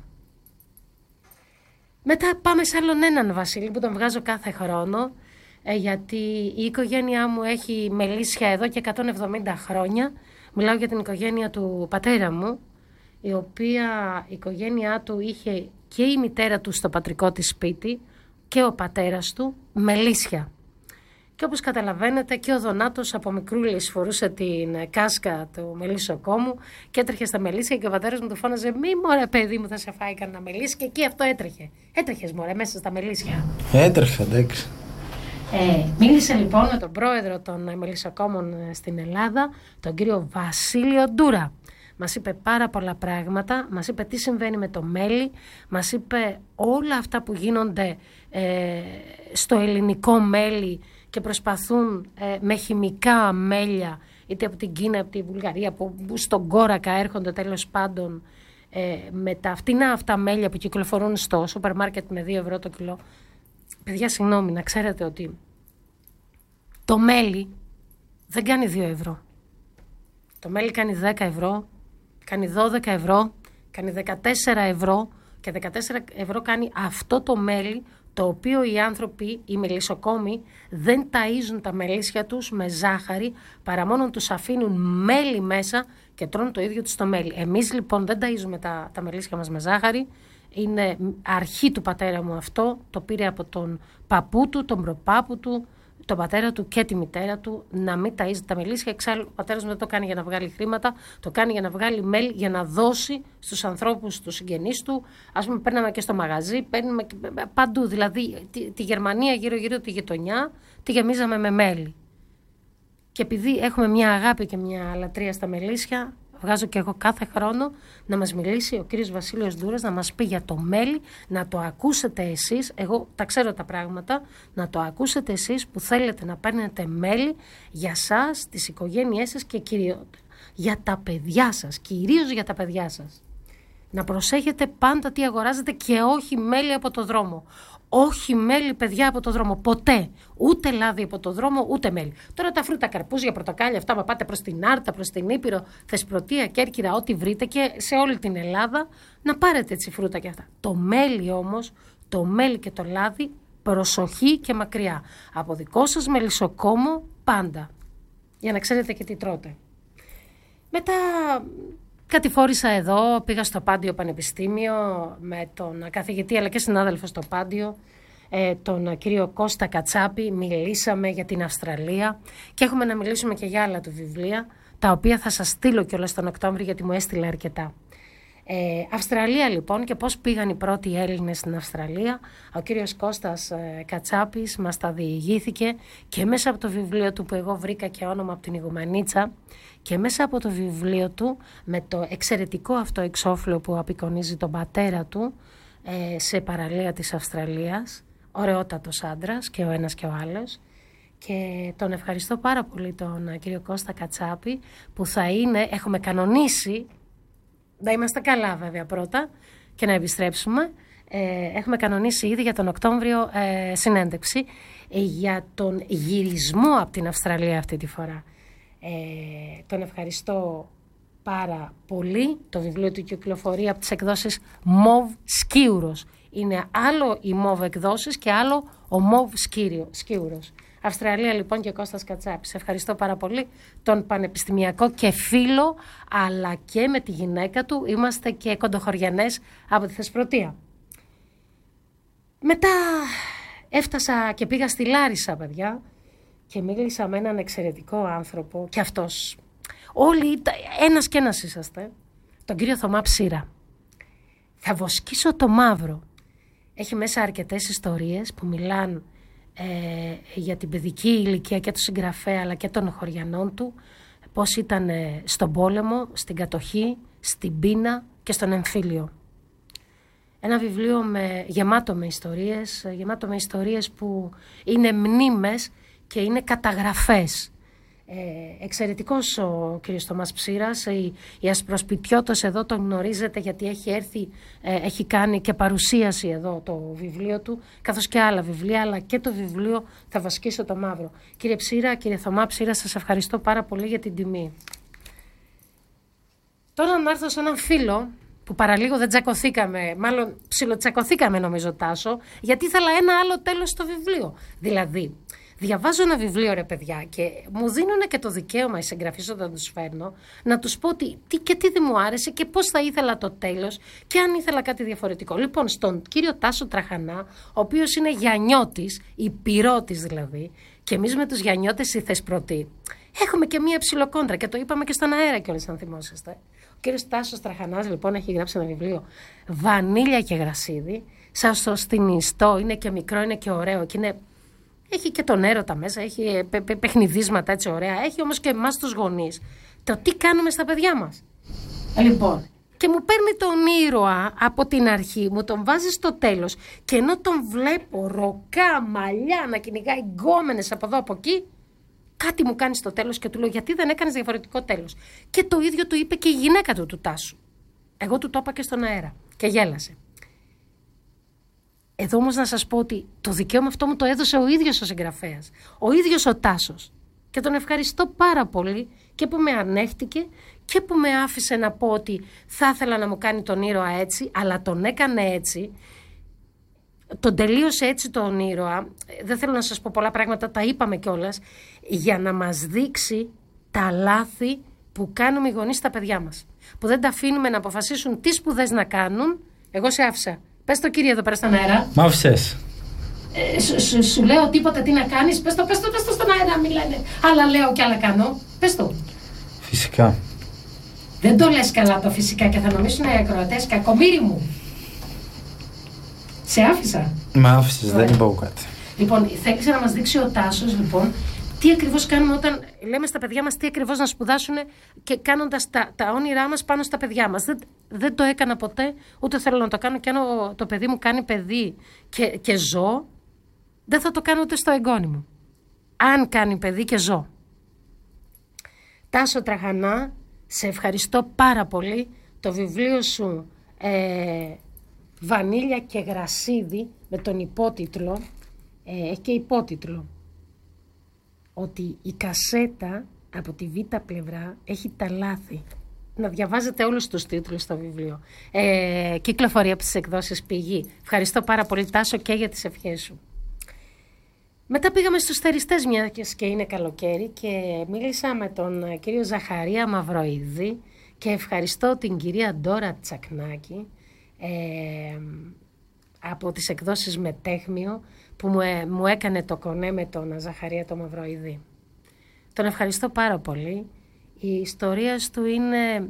Μετά πάμε σε άλλον έναν Βασίλη που τον βγάζω κάθε χρόνο, ε, γιατί η οικογένειά μου έχει μελίσια εδώ και εκατόν εβδομήντα χρόνια. Μιλάω για την οικογένεια του πατέρα μου, η οποία η οικογένειά του είχε και η μητέρα του στο πατρικό της σπίτι και ο πατέρας του μελίσια. Και όπως καταλαβαίνετε και ο Δονάτος από μικρούλης φορούσε την κάσκα του μελισσοκόμου και έτρεχε στα μελίσια και ο πατέρας μου του φώναζε «Μη μωρέ παιδί μου θα σε φάει κανένα μελίσι» και εκεί αυτό έτρεχε. Έτρεχες μωρέ μέσα στα μελίσια. Έτρεχα, εντάξει. Ε, μίλησε λοιπόν με τον πρόεδρο των μελισσοκόμων στην Ελλάδα, τον κύριο Βασίλειο Ντούρα. Μας είπε πάρα πολλά πράγματα, μας είπε τι συμβαίνει με το μέλι, μας είπε όλα αυτά που γίνονται ε, στο ελληνικό μέλι και προσπαθούν ε, με χημικά μέλια, είτε από την Κίνα, από τη Βουλγαρία, που, που στον κόρακα έρχονται τέλος πάντων ε, με τα φτηνά αυτά μέλια που κυκλοφορούν στο σούπερ μάρκετ με δύο ευρώ το κιλό. Παιδιά, συγγνώμη, να ξέρετε ότι το μέλι δεν κάνει δύο ευρώ. Το μέλι κάνει δέκα ευρώ, κάνει δώδεκα ευρώ, κάνει δεκατέσσερα ευρώ και δεκατέσσερα ευρώ κάνει αυτό το μέλι το οποίο οι άνθρωποι, οι μελισσοκόμοι δεν ταΐζουν τα μελίσια τους με ζάχαρη παρά μόνο τους αφήνουν μέλι μέσα και τρώνε το ίδιο τους το μέλι. Εμείς λοιπόν δεν ταΐζουμε τα, τα μελίσια μας με ζάχαρη. Είναι αρχή του πατέρα μου αυτό, το πήρε από τον παππού του, τον προπάπου του, τον πατέρα του και τη μητέρα του να μην ταΐζει τα μελίσια. Εξάλλου ο πατέρας μου δεν το κάνει για να βγάλει χρήματα, το κάνει για να βγάλει μέλι, για να δώσει στους ανθρώπους, στους συγγενείς του. Ας πούμε παίρναμε και στο μαγαζί, παίρνουμε παντού, δηλαδή τη, τη Γερμανία γύρω γύρω τη γειτονιά τη γεμίζαμε με μέλι. Και επειδή έχουμε μια αγάπη και μια λατρεία στα μελίσια, βγάζω και εγώ κάθε χρόνο να μας μιλήσει ο κύριος Βασίλειος Ντούρας, να μας πει για το μέλι, να το ακούσετε εσείς, εγώ τα ξέρω τα πράγματα, να το ακούσετε εσείς που θέλετε να παίρνετε μέλι για σας, τις οικογένειές σας και κυρίως για τα παιδιά σας, κυρίως για τα παιδιά σας. Να προσέχετε πάντα τι αγοράζετε και όχι μέλι από το δρόμο. Όχι μέλι, παιδιά, από το δρόμο. Ποτέ. Ούτε λάδι από το δρόμο, ούτε μέλι. Τώρα τα φρούτα, καρπούζια, πορτοκάλια, αυτά, μα πάτε προς την Άρτα, προς την Ήπειρο, Θεσπρωτεία, Κέρκυρα, ό,τι βρείτε και σε όλη την Ελλάδα, να πάρετε έτσι φρούτα και αυτά. Το μέλι όμως, το μέλι και το λάδι, προσοχή και μακριά. Από δικό σας μελισσοκόμο, πάντα. Για να ξέρετε και τι τρώτε. Μετά κατηφόρησα εδώ, πήγα στο Πάντιο Πανεπιστήμιο με τον καθηγητή αλλά και συνάδελφο στο Πάντιο, τον κύριο Κώστα Κατσάπη. Μιλήσαμε για την Αυστραλία και έχουμε να μιλήσουμε και για άλλα του βιβλία, τα οποία θα σας στείλω κιόλας τον Οκτώβριο γιατί μου έστειλε αρκετά. Ε, Αυστραλία λοιπόν και πώς πήγαν οι πρώτοι Έλληνες στην Αυστραλία. Ο κύριος Κώστας ε, Κατσάπης μας τα διηγήθηκε και μέσα από το βιβλίο του που εγώ βρήκα και όνομα από την Ιγουμανίτσα και μέσα από το βιβλίο του με το εξαιρετικό αυτό εξώφυλλο που απεικονίζει τον πατέρα του ε, σε παραλία της Αυστραλίας, ωραιότατος άντρας και ο ένας και ο άλλος. Και τον ευχαριστώ πάρα πολύ τον ε, κύριο Κώστα Κατσάπη που θα είναι, έχουμε κανονίσει να είμαστε καλά βέβαια πρώτα και να επιστρέψουμε. Ε, έχουμε κανονίσει ήδη για τον Οκτώβριο ε, συνέντευξη ε, για τον γυρισμό από την Αυστραλία αυτή τη φορά. Ε, τον ευχαριστώ πάρα πολύ. Το βιβλίο του κυκλοφορεί από τις εκδόσεις Μοβ Σκίουρος. Είναι άλλο οι Μοβ εκδόσεις και άλλο ο Μοβ Σκίουρος. Αυστραλία λοιπόν και Κώστας Κατσάπης. Ευχαριστώ πάρα πολύ τον πανεπιστημιακό και φίλο, αλλά και με τη γυναίκα του. Είμαστε και κοντοχωριανές από τη Θεσπρωτεία. Μετά έφτασα και πήγα στη Λάρισα, παιδιά, και μίλησα με έναν εξαιρετικό άνθρωπο. Και αυτός, όλοι ένας και ένας είσαστε, τον κύριο Θωμά Ψήρα. Θα βοσκήσω το μαύρο. Έχει μέσα αρκετές ιστορίες που μιλάν ε, για την παιδική ηλικία και του συγγραφέα αλλά και των χωριανών του, πώς ήταν ε, στον πόλεμο, στην κατοχή, στην πείνα και στον εμφύλιο. Ένα βιβλίο με, γεμάτο με ιστορίες, γεμάτο με ιστορίες που είναι μνήμες και είναι καταγραφές. Ε, εξαιρετικός ο κ. Θωμάς Ψήρας, η, η Ασπροσπιτιώτος εδώ τον γνωρίζετε γιατί έχει έρθει, ε, έχει κάνει και παρουσίαση εδώ το βιβλίο του, καθώς και άλλα βιβλία, αλλά και το βιβλίο Θα Βασκίσω το Μαύρο. Κύριε Ψήρα, κύριε Θωμά Ψήρα, σας ευχαριστώ πάρα πολύ για την τιμή. Τώρα να έρθω σε έναν φίλο που παραλίγο δεν τσακωθήκαμε, μάλλον ψιλοτσακωθήκαμε νομίζω, Τάσο, γιατί ήθελα ένα άλλο τέλος στο βιβλίο. Δηλαδή, διαβάζω ένα βιβλίο, ρε παιδιά, και μου δίνουν και το δικαίωμα οι συγγραφείς όταν τους φέρνω να τους πω τι, τι και τι δεν μου άρεσε και πώς θα ήθελα το τέλος και αν ήθελα κάτι διαφορετικό. Λοιπόν, στον κύριο Τάσο Τραχανά, ο οποίος είναι Γιαννιώτης, υπηρώτης δηλαδή, και εμείς με τους Γιαννιώτες οι Θεσπρωτοί έχουμε και μία ψιλοκόντρα και το είπαμε και στον αέρα κιόλας, αν θυμόσαστε. Ο κύριος Τάσος Τραχανάς λοιπόν έχει γράψει ένα βιβλίο Βανίλια και Γρασίδι. Σας το στηνιστώ, είναι και μικρό, είναι και ωραίο και είναι... Έχει και τον έρωτα μέσα, έχει παι, παι, παιχνιδίσματα έτσι ωραία, έχει όμως και εμάς τους γονείς. Το τι κάνουμε στα παιδιά μας. Λοιπόν, και μου παίρνει τον ήρωα από την αρχή, μου τον βάζει στο τέλος και ενώ τον βλέπω ροκά, μαλλιά, να κυνηγάει γκόμενες από εδώ από εκεί, κάτι μου κάνει στο τέλος και του λέω γιατί δεν έκανες διαφορετικό τέλος. Και το ίδιο του είπε και η γυναίκα του του Τάσου. Εγώ του το είπα και στον αέρα και γέλασε. Εδώ όμως να σας πω ότι το δικαίωμα αυτό μου το έδωσε ο ίδιος ο συγγραφέας, ο ίδιος ο Τάσος. Και τον ευχαριστώ πάρα πολύ και που με ανέχτηκε και που με άφησε να πω ότι θα ήθελα να μου κάνει τον ήρωα έτσι, αλλά τον έκανε έτσι. Τον τελείωσε έτσι τον ήρωα, δεν θέλω να σας πω πολλά πράγματα, τα είπαμε κιόλας, για να μας δείξει τα λάθη που κάνουμε οι γονείς στα παιδιά μας. Που δεν τα αφήνουμε να αποφασίσουν τι σπουδές να κάνουν. Εγώ σε άφησα. Πες το κύριε εδώ πέρα στον αέρα. Μ' άφησες. Ε, σου, σου, σου λέω τίποτα τι να κάνεις. Πες το, πες το, πες το στον αέρα, μη λένε. Άλλα λέω και άλλα κάνω. Πες το. Φυσικά. Δεν το λες καλά το φυσικά και θα νομίσουν οι ακροατές κακομοίρη μου. Σε άφησα. Μ' άφησες, δεν είπα εγώ κάτι. Λοιπόν, θέλησε να μας δείξει ο Τάσος, λοιπόν, τι ακριβώς κάνουμε όταν λέμε στα παιδιά μας τι ακριβώς να σπουδάσουν και κάνοντας τα, τα όνειρά μας πάνω στα παιδιά μας. Δεν, δεν το έκανα ποτέ, ούτε θέλω να το κάνω και αν το παιδί μου κάνει παιδί και, και ζω, δεν θα το κάνω ούτε στο εγγόνι μου. Αν κάνει παιδί και ζω. Τάσο Τραχανά, σε ευχαριστώ πάρα πολύ. Το βιβλίο σου ε, Βανίλια και Γρασίδι με τον υπότιτλο, ε, έχει και υπότιτλο, ότι η κασέτα από τη β' πλευρά έχει τα λάθη. Να διαβάζετε όλους τους τίτλους στο βιβλίο. Ε, κυκλοφορεί από τις εκδόσεις Πηγή. Ευχαριστώ πάρα πολύ Τάσο και για τις ευχές σου. Μετά πήγαμε στους Θεριστές μια και είναι καλοκαίρι και μίλησα με τον κύριο Ζαχαρία Μαυροειδή και ευχαριστώ την κυρία Ντόρα Τσακνάκη ε, από τις εκδόσεις Μετέχμιο που μου, ε, μου έκανε το κονέ με τον Ζαχαρία το Μαυροειδή. Τον ευχαριστώ πάρα πολύ. Οι ιστορίες του είναι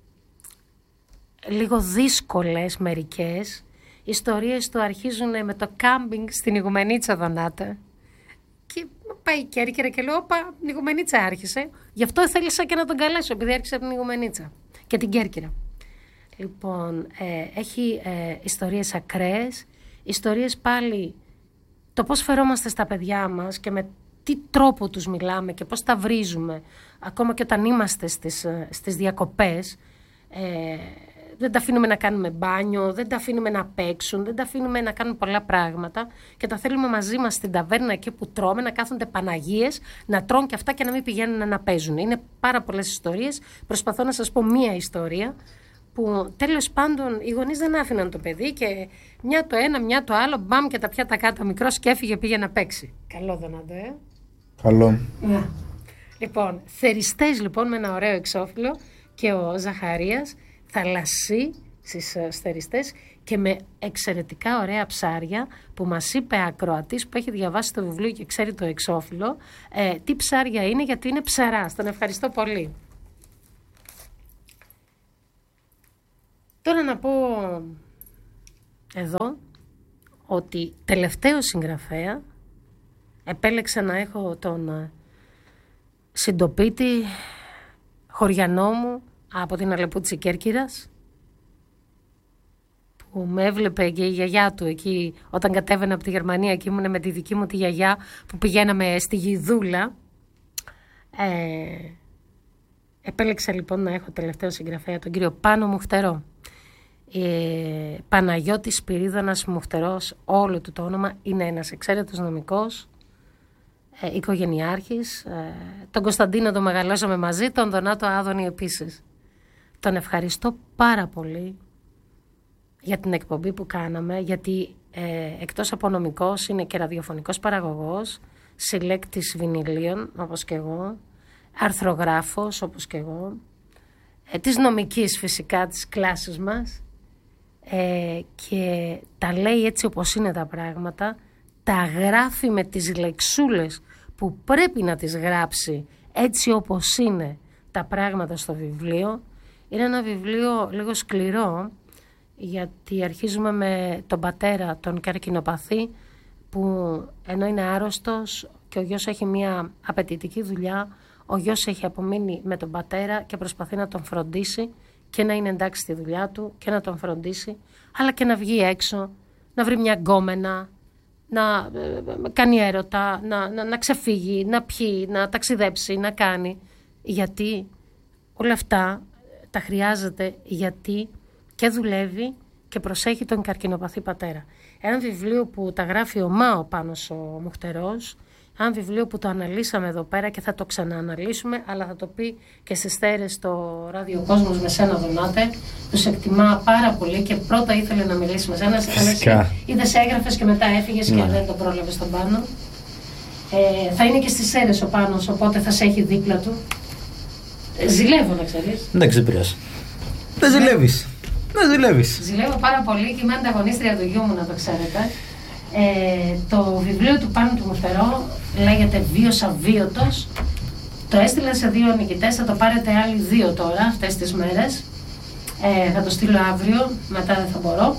λίγο δύσκολες μερικές. Οι ιστορίες του αρχίζουν με το κάμπινγκ στην Ιγουμενίτσα, Δονάτα. Και πάει η Κέρκυρα και λέω, όπα, η Ιγουμενίτσα άρχισε. Γι' αυτό θέλησα και να τον καλέσω, επειδή άρχισε από την Ιγουμενίτσα και την Κέρκυρα. Λοιπόν, ε, έχει ε, ιστορίες ακραίες, ιστορίες πάλι το πώς φερόμαστε στα παιδιά μας και με τι τρόπο τους μιλάμε και πώς τα βρίζουμε, ακόμα και όταν είμαστε στις, στις διακοπές. Ε, δεν τα αφήνουμε να κάνουμε μπάνιο, δεν τα αφήνουμε να παίξουν, δεν τα αφήνουμε να κάνουν πολλά πράγματα και τα θέλουμε μαζί μας στην ταβέρνα εκεί που τρώμε, να κάθονται Παναγίες, να τρώνε και αυτά και να μην πηγαίνουν να παίζουν. Είναι πάρα πολλές ιστορίες. Προσπαθώ να σας πω μία ιστορία που τέλος πάντων οι γονείς δεν άφηναν το παιδί και μια το ένα, μια το άλλο, μπαμ και τα πιάτα κάτω, μικρός και έφυγε, πήγε να παίξει. Καλό δεν άντε. Καλό. Yeah. Λοιπόν, Θεριστές λοιπόν με ένα ωραίο εξώφυλλο και ο Ζαχαρίας θαλασσί στις Θεριστές και με εξαιρετικά ωραία ψάρια που μας είπε ακροατής που έχει διαβάσει το βιβλίο και ξέρει το εξώφυλλο ε, τι ψάρια είναι, γιατί είναι ψαράς. Τον ευχαριστώ πολύ. Τώρα να πω εδώ ότι τελευταίο συγγραφέα επέλεξα να έχω τον συντοπίτη χωριανό μου από την Αλεπού της Κέρκυρας, που με έβλεπε και η γιαγιά του εκεί όταν κατέβαινα από τη Γερμανία και ήμουν με τη δική μου τη γιαγιά που πηγαίναμε στη Γιδούλα. Ε, επέλεξα λοιπόν να έχω τελευταίο συγγραφέα τον κύριο Πάνο Μουχτερό. Ε, Παναγιώτης Σπυρίδωνας Μουχτερός, όλο του το όνομα, είναι ένας εξαίρετος νομικός, ε, οικογενειάρχης. Ε, τον Κωνσταντίνο τον μεγαλώσαμε μαζί, τον Δονάτο Άδωνη επίσης. Τον ευχαριστώ πάρα πολύ για την εκπομπή που κάναμε, γιατί ε, εκτός από νομικός είναι και ραδιοφωνικός παραγωγός, συλλέκτης βινιλίων όπως και εγώ, αρθρογράφος όπως και εγώ, ε, της νομικής φυσικά της κλάσης μας, ε, και τα λέει έτσι όπως είναι τα πράγματα, τα γράφει με τις λεξούλες που πρέπει να τις γράψει έτσι όπως είναι τα πράγματα στο βιβλίο. Είναι ένα βιβλίο λίγο σκληρό, γιατί αρχίζουμε με τον πατέρα, τον καρκινοπαθή, που ενώ είναι άρρωστος και ο γιος έχει μια απαιτητική δουλειά, ο γιος έχει απομείνει με τον πατέρα και προσπαθεί να τον φροντίσει και να είναι εντάξει στη δουλειά του και να τον φροντίσει, αλλά και να βγει έξω, να βρει μια γκόμενα, να κάνει έρωτα, να, να, να ξεφύγει, να πιει, να ταξιδέψει, να κάνει. Γιατί όλα αυτά τα χρειάζεται, γιατί και δουλεύει και προσέχει τον καρκινοπαθή πατέρα. Ένα βιβλίο που τα γράφει ο Μάο Πάνος ο Μουχτερός, ένα βιβλίο που το αναλύσαμε εδώ πέρα και θα το ξανααναλύσουμε, αλλά θα το πει και στις θέρες στο Ράδιο Κόσμος με σένα, Δονάτε. Τους εκτιμά πάρα πολύ και πρώτα ήθελε να μιλήσει με σένα. Είδες, έγραφες και μετά έφυγες, ναι, και δεν τον πρόλαβες τον Πάνο. Ε, θα είναι και στις θέρες ο Πάνος, οπότε θα σε έχει δίπλα του. Ε, ζηλεύω, να ξέρεις. Δεν ξεπειράσει. Δεν ζηλεύεις. Δεν ζηλεύεις. Ζηλεύω πάρα πολύ και είμαι ανταγωνίστρια του γιού μου, να το ξέρετε. Ε, το βιβλίο του Πάνου του Μουχτερό λέγεται Βίος Αβίωτος. Το έστειλα σε δύο νικητές, θα το πάρετε άλλοι δύο τώρα αυτές τις μέρες. Ε, θα το στείλω αύριο, μετά δεν θα μπορώ.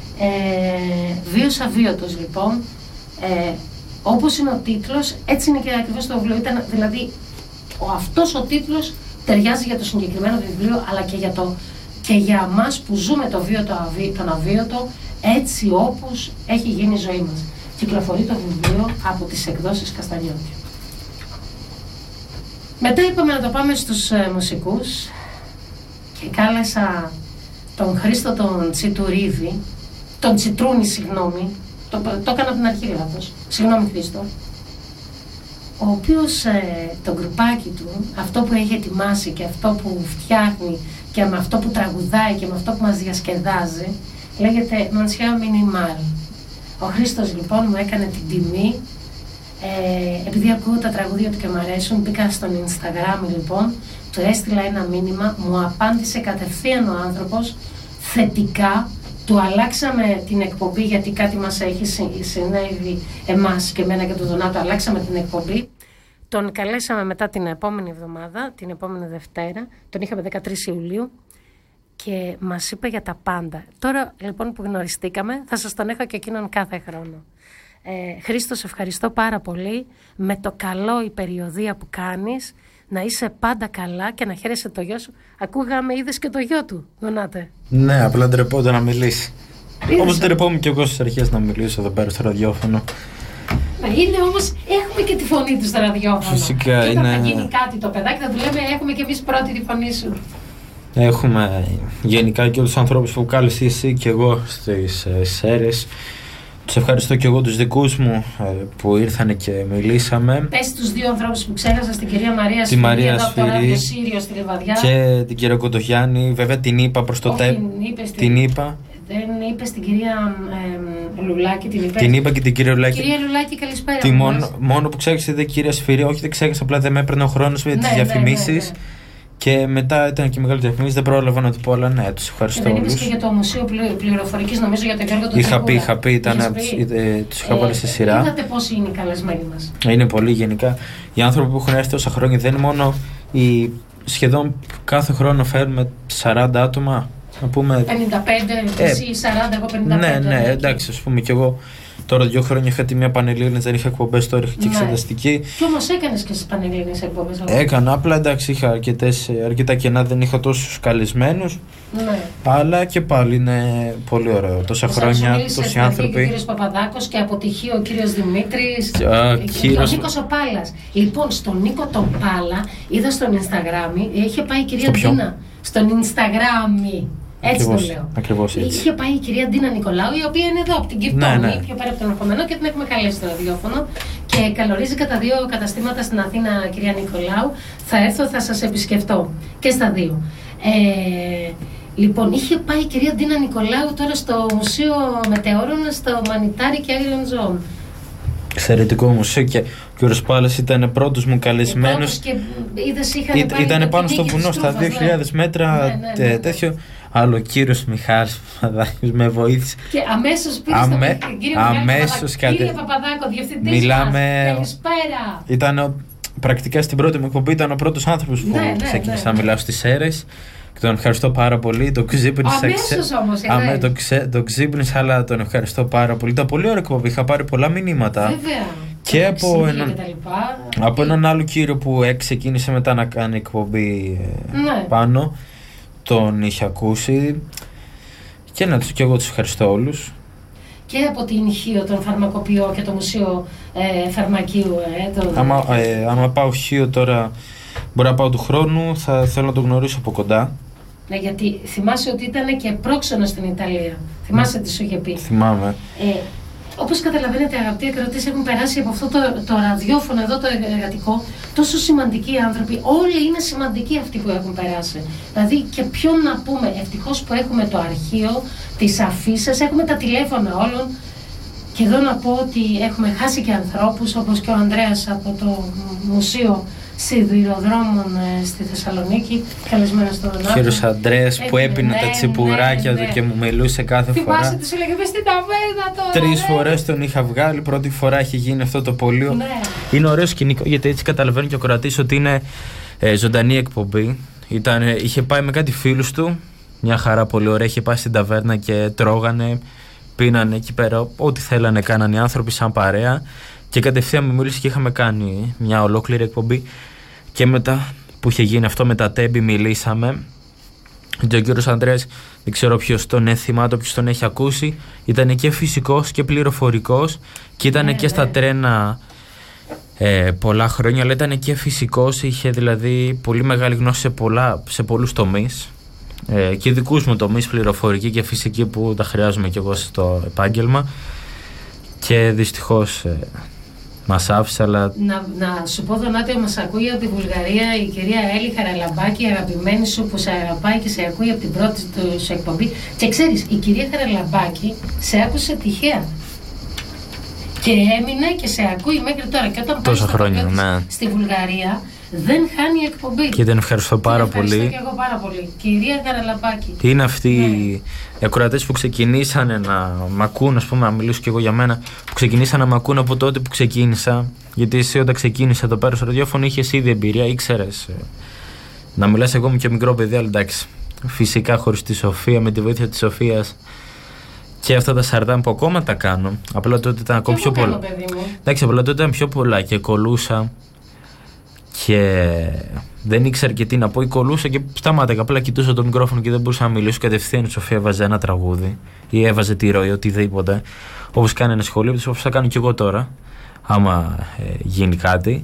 Ε, Βίος Αβίωτος λοιπόν. Ε, όπως είναι ο τίτλος, έτσι είναι και ακριβώς το βιβλίο. Ήταν, δηλαδή, ο, αυτός ο τίτλος ταιριάζει για το συγκεκριμένο βιβλίο, αλλά και για, το, και για μας που ζούμε το βίο, το αβί, τον αβίωτο, έτσι όπως έχει γίνει η ζωή μας. Κυκλοφορεί το βιβλίο από τις εκδόσεις Καστανιώτη. Μετά είπαμε να το πάμε στους ε, μουσικούς και κάλεσα τον Χρήστο τον Τσιτουρίδη, τον Τσιτρούνη, συγγνώμη, το, το έκανα από την αρχή λάθος, συγγνώμη Χρήστο, ο οποίος ε, το γκρουπάκι του, αυτό που έχει ετοιμάσει και αυτό που φτιάχνει και με αυτό που τραγουδάει και με αυτό που μας διασκεδάζει, λέγεται Μανσιά Μινιμάλ. Ο Χρήστος λοιπόν μου έκανε την τιμή, ε, επειδή ακούω τα τραγούδια του και μου αρέσουν, μπήκα στον Instagram λοιπόν, του έστειλα ένα μήνυμα, μου απάντησε κατευθείαν ο άνθρωπος θετικά, του αλλάξαμε την εκπομπή γιατί κάτι μας έχει συνέβη εμάς και εμένα και τον Δονάτο, αλλάξαμε την εκπομπή. Τον καλέσαμε μετά την επόμενη εβδομάδα, την επόμενη Δευτέρα, τον είχαμε δεκατρείς Ιουλίου και μας είπε για τα πάντα. Τώρα λοιπόν που γνωριστήκαμε θα σας τον έχω και εκείνον κάθε χρόνο. Ε, Χρήστο, σε ευχαριστώ πάρα πολύ, με το καλό η περιοδία που κάνεις, να είσαι πάντα καλά και να χαίρεσαι το γιο σου. Ακούγαμε, είδες και το γιο του, Δονάτε. Ναι, απλά ντρεπόταν να μιλήσει. Όπως ντρεπόμουν και εγώ στις αρχές να μιλήσω εδώ πέρα στο ραδιόφωνο. Ναι, είναι όμως, έχουμε και τη φωνή του στο ραδιόφωνο. Φυσικά, και όταν είναι... θα γίνει κάτι το παιδάκι θα του λέμε, έχουμε και εμείς πρώτη τη φωνή σου. Έχουμε γενικά και όλους τους ανθρώπους που κάλεσε εσύ και εγώ στις ε, ΣΕΡΕΣ. Τους ευχαριστώ και εγώ τους δικούς μου ε, που ήρθανε και μιλήσαμε. Πες τους δύο ανθρώπους που ξέχασα, την κυρία Μαρία τη Σφυρί, Μαρία εδώ Σφυρί, από το Ράδιο Σύριο στη Λιβαδιά. Και την κυρία Κοντογιάννη, βέβαια την είπα προς το ΤΕΠ. Την είπα. Δεν είπε την κυρία ε, Λουλάκη, την είπε. Την είπα και την κυρία Λουλάκη. Κυρία Λουλάκη, καλησπέρα. Τη μόνο, μόνο που ξέχασε δεν κυρία Σφυρί, όχι δεν ξέχασα, απλά δεν με έπαιρνε ο χρόνος με ναι, τις διαφημίσεις. Ναι, ναι, ναι. Και μετά ήταν και μεγάλη διαφημίση, δεν πρόλαβα να του πω, αλλά ναι, τους ευχαριστώ όλους. Δεν είπες και για το Μουσείο Πληροφορικής, νομίζω, για τον Γιώργο του Είχα πει, είχα πει, ήταν, ε, τους είχα βάλει σε σειρά. Είδατε πόσοι είναι οι καλεσμένοι μας. Είναι πολύ γενικά. Οι άνθρωποι που έχουν έρθει τόσα χρόνια δεν είναι μόνο οι, σχεδόν κάθε χρόνο φέρνουμε σαράντα άτομα. να πούμε. πενήντα πέντε, εσύ ε, σαράντα, εγώ πενήντα πέντε. Ναι, ναι, εντάξει, ας πούμε κι εγώ. Τώρα δύο χρόνια είχα τη μία Πανελλήνιες, δεν είχα εκπομπές, τώρα είχα και εξεταστική. Κι όμως έκανες και στις Πανελλήνιες εκπομπές. Έκανα, απλά εντάξει, είχα αρκετές, αρκετά κενά, δεν είχα τόσους καλεσμένους. Ναι. Αλλά και πάλι είναι πολύ ωραίο. Τόσα Σας χρόνια, τόσοι άνθρωποι. Και ο κύριος Παπαδάκος και αποτυχεί ο κύριος Δημήτρης. Α, και κύριος... ο Νίκος ο Πάλας. Λοιπόν, στον Νίκο τον Πάλα είδα στον Instagram, είχε πάει η κυρία Ντίνα. Στον Instagram. Έτσι ακριβώς, το λέω. Ακριβώς έτσι. Είχε πάει η κυρία Ντίνα Νικολάου, η οποία είναι εδώ από την Κυπτόνη, ναι, ναι. πιο πέρα από τον ερχομένο, και την έχουμε καλέσει στο ραδιόφωνο. Και καλωρίζει κατά δύο καταστήματα στην Αθήνα, κυρία Νικολάου. Θα έρθω, θα σας επισκεφτώ. Και στα δύο. Ε, λοιπόν, είχε πάει η κυρία Ντίνα Νικολάου τώρα στο Μουσείο Μετεώρων, στο Μανιτάρι και Άγριων Ζώων. Εξαιρετικό μουσείο, και ο κ. Πάλας ήταν πρώτος μου καλεσμένος. Ήταν πάνω στο βουνό, στα δύο χιλιάδες μέτρα, ναι, ναι, ναι, ναι. τέτοιο. Άλλο ο κύριος Μιχάλης Παπαδάκης με βοήθησε. Και αμέσως πήρε Αμέ... στον κύριο αμέσως Παπαδάκο. Κύριε Παπαδάκο, διευθυντής Μιλάμε... μας. Καλησπέρα. Ήταν ο... πρακτικά στην πρώτη μου εκπομπή ήταν ο πρώτος άνθρωπος που ναι, ξεκίνησα ναι, ναι. να μιλάω στις αίρες. Και τον ευχαριστώ πάρα πολύ. Το ξύπνησα. Αμέσως όμως. Αμέ, το, ξε... το ξύπνησα, αλλά τον ευχαριστώ πάρα πολύ. Ήταν πολύ ωραία εκπομπή. Είχα πάρει πολλά μηνύματα. Βέβαια. Και από έναν, από έναν άλλο κύριο που ξεκίνησε μετά να κάνει εκπομπή ναι. πάνω. Τον είχε ακούσει. Και να τους, και εγώ τους ευχαριστώ όλους. Και από την Χίο, τον Φαρμακοποιό και το Μουσείο ε, Φαρμακείου. Ε, το... άμα, ε, άμα πάω Χίο τώρα, μπορεί να πάω του χρόνου, θα θέλω να το γνωρίσω από κοντά. Ναι, γιατί θυμάσαι ότι ήταν και πρόξενο στην Ιταλία. Θυμάσαι ναι. τι σου είχε πει. Θυμάμαι. Ε, Όπως καταλαβαίνετε, αγαπητοί ακροατές, έχουν περάσει από αυτό το, το ραδιόφωνο εδώ, το εργατικό, τόσο σημαντικοί άνθρωποι. Όλοι είναι σημαντικοί αυτοί που έχουν περάσει. Δηλαδή, και ποιον να πούμε, ευτυχώς που έχουμε το αρχείο, τις αφίσες, έχουμε τα τηλέφωνα όλων. Και εδώ να πω ότι έχουμε χάσει και ανθρώπους, όπως και ο Ανδρέας από το Μουσείο Σιδηροδρόμων ε, στη Θεσσαλονίκη, καλεσμένος στον Ανάδο. Κύριος Ανδρέας που έπινε ναι, τα τσιπουράκια ναι, ναι. του και μου μιλούσε κάθε Θυμάσαι φορά. Θυμάσαι τι σου λέγε, μες στην ταβέρνα τώρα. Τρεις ναι. φορές τον είχα βγάλει, πρώτη φορά έχει γίνει αυτό το πολείο. Ναι. Είναι ωραίο σκηνικό, γιατί έτσι καταλαβαίνει και ο κρατής ότι είναι ε, ζωντανή εκπομπή. Ήταν, ε, είχε πάει με κάτι φίλους του, μια χαρά πολύ ωραία, είχε πάει στην ταβέρνα και τρώγανε, πίνανε εκεί πέρα, ό,τι θέλανε κάνανε οι άνθρωποι σαν παρέα. Και κατευθείαν μου μίλησε και είχαμε κάνει μια ολόκληρη εκπομπή. Και μετά που είχε γίνει αυτό με τα τέμπη μιλήσαμε. Και ο κύριος Ανδρέας, δεν ξέρω ποιος τον είναι θυμάτο, ποιος τον έχει ακούσει. Ήταν και φυσικός και πληροφορικός. Και ήταν ναι, και ναι. στα τρένα ε, πολλά χρόνια. Αλλά ήταν και φυσικός. Είχε δηλαδή πολύ μεγάλη γνώση σε, πολλά, σε πολλούς τομείς. Ε, και δικούς μου τομείς, πληροφορική και φυσική, που τα χρειάζομαι κι εγώ στο επάγγελμα. Και δυστυχώς ε, μας άφησε, αλλά... Να, να σου πω, Δονάτιο, μας ακούει από τη Βουλγαρία η κυρία Έλλη Χαραλαμπάκη, αγαπημένη σου, που σε αγαπάει και σε ακούει από την πρώτη του σε εκπομπή. Και ξέρεις, η κυρία Χαραλαμπάκη σε άκουσε τυχαία. Και έμεινε και σε ακούει μέχρι τώρα. Και όταν πάει χρόνια, ναι. στη Βουλγαρία, δεν χάνει εκπομπή. Και την ευχαριστώ πάρα την πολύ. Ευχαριστώ και εγώ πάρα πολύ. Κυρία Χαραλαμπάκη. Είναι αυτοί ναι. οι ακροατές που ξεκινήσανε να μ' ακούν, ας πούμε, να μιλήσω κι εγώ για μένα, που ξεκινήσαν να μ' ακούν από τότε που ξεκίνησα. Γιατί εσύ όταν ξεκίνησα το πέρα στο ραδιόφωνο είχες ήδη εμπειρία, ήξερες ε, να μιλάς. Εγώ είμαι και μικρό παιδί, αλλά εντάξει. Φυσικά χωρίς τη Σοφία, με τη βοήθεια της Σοφίας και αυτά τα σαρδάμ που ακόμα τα κάνω. Απλά τότε ήταν ακόμα πιο πολλά. Εντάξει, απλά τότε ήταν πιο πολλά και κολούσα. Και δεν ήξερα και τι να πω, ή κολούσα και σταμάτηκα. Απλά κοιτούσα το μικρόφωνο και δεν μπορούσα να μιλήσω. Κατευθείαν η Σοφία έβαζε ένα τραγούδι ή έβαζε τη ροή, οτιδήποτε. Όπως κάνει ένα σχολείο, όπως θα κάνω κι εγώ τώρα, άμα ε, γίνει κάτι.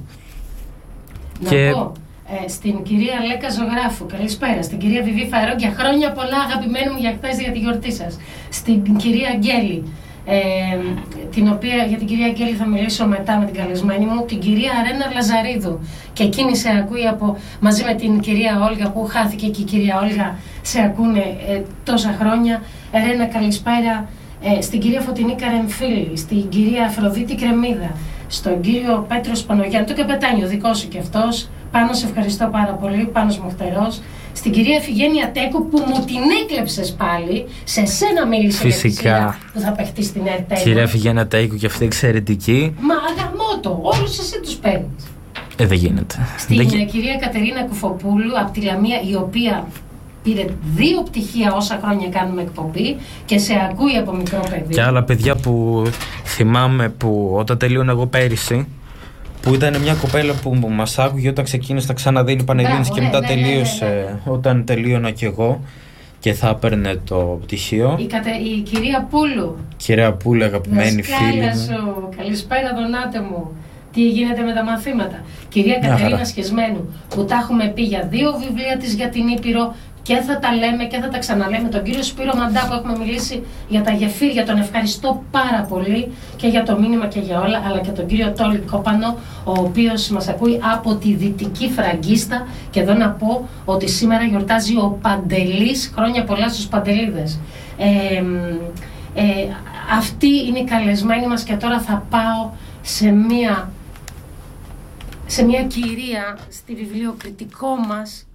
Να και... πω ε, στην κυρία Λέκα Ζωγράφου, καλησπέρα. Στην κυρία Βιβί Φαρόγκια, χρόνια πολλά, αγαπημένη μου, για χθες για τη γιορτή σας. Στην κυρία Αγγέλη. Ε, την οποία, για την κυρία Αγγέλη θα μιλήσω μετά με την καλεσμένη μου, την κυρία Αρένα Λαζαρίδου, και εκείνη σε ακούει από, μαζί με την κυρία Όλγα, που χάθηκε και η κυρία Όλγα, σε ακούνε ε, τόσα χρόνια. Αρένα, καλησπέρα. ε, στην κυρία Φωτεινή Καρεμφίλη, στην κυρία Αφροδίτη Κρεμίδα, στον κύριο Πέτρο Σπανογιάννη, το καπετάνιο δικό σου και αυτός. Πάνω, σε ευχαριστώ πάρα πολύ, Πάνος Μοχτερός. Στην κυρία Φιγένεια Τέκου, που μου την έκλεψες πάλι, σε σένα μίλησε. Φυσικά. Για τη που θα παιχτεί στην ΕΡΤ. Κυρία Φιγένεια Τέκου, και αυτή εξαιρετική. Μα αγαμώτο, όλους εσύ τους παίρνεις. Ε, δεν γίνεται. Στην δεν... κυρία Κατερίνα Κουφοπούλου από τη Λαμία, η οποία πήρε δύο πτυχία όσα χρόνια κάνουμε εκπομπή και σε ακούει από μικρό παιδί. Και άλλα παιδιά που θυμάμαι που όταν τελείωνα εγώ πέρυσι, που ήταν μια κοπέλα που μας άκουγε όταν ξεκίνησε, τα ξαναδίνει Πανελλήνιες και ναι, μετά ναι, τελείωσε ναι, ναι, ναι. όταν τελείωνα κι εγώ και θα έπαιρνε το πτυχίο. Η, κατε, η κυρία Πούλου. Κυρία Πούλου, αγαπημένη φίλη μου. Σου. Καλησπέρα, Δονάτε μου. Τι γίνεται με τα μαθήματα. Κυρία Κατερίνα Σχεσμένου, που τα έχουμε πει για δύο βιβλία της για την Ήπειρο και θα τα λέμε και θα τα ξαναλέμε. Τον κύριο Σπύρο Μαντά που έχουμε μιλήσει για τα γεφύρια, τον ευχαριστώ πάρα πολύ και για το μήνυμα και για όλα, αλλά και τον κύριο Τόλι Κόπανο, ο οποίος μας ακούει από τη Δυτική Φραγκίστα. Και εδώ να πω ότι σήμερα γιορτάζει ο Παντελής, χρόνια πολλά στους Παντελίδες. Ε, ε, αυτή είναι η καλεσμένη μας και τώρα θα πάω σε μία, σε μία κυρία στη βιβλιοκριτικό μας,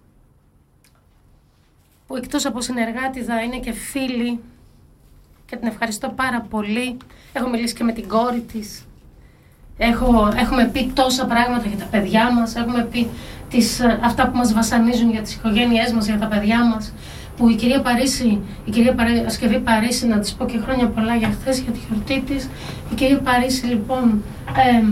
που εκτός από συνεργάτηδα είναι και φίλη και την ευχαριστώ πάρα πολύ. Έχω μιλήσει και με την κόρη της. Έχω, έχουμε πει τόσα πράγματα για τα παιδιά μας. Έχουμε πει τις, αυτά που μας βασανίζουν για τις οικογένειές μας, για τα παιδιά μας. Που η κυρία Παρίσι, η κυρία Παρασκευή Παρίσι, να της πω και χρόνια πολλά για χθες, για τη γιορτή της. Η κυρία Παρίσι λοιπόν ε,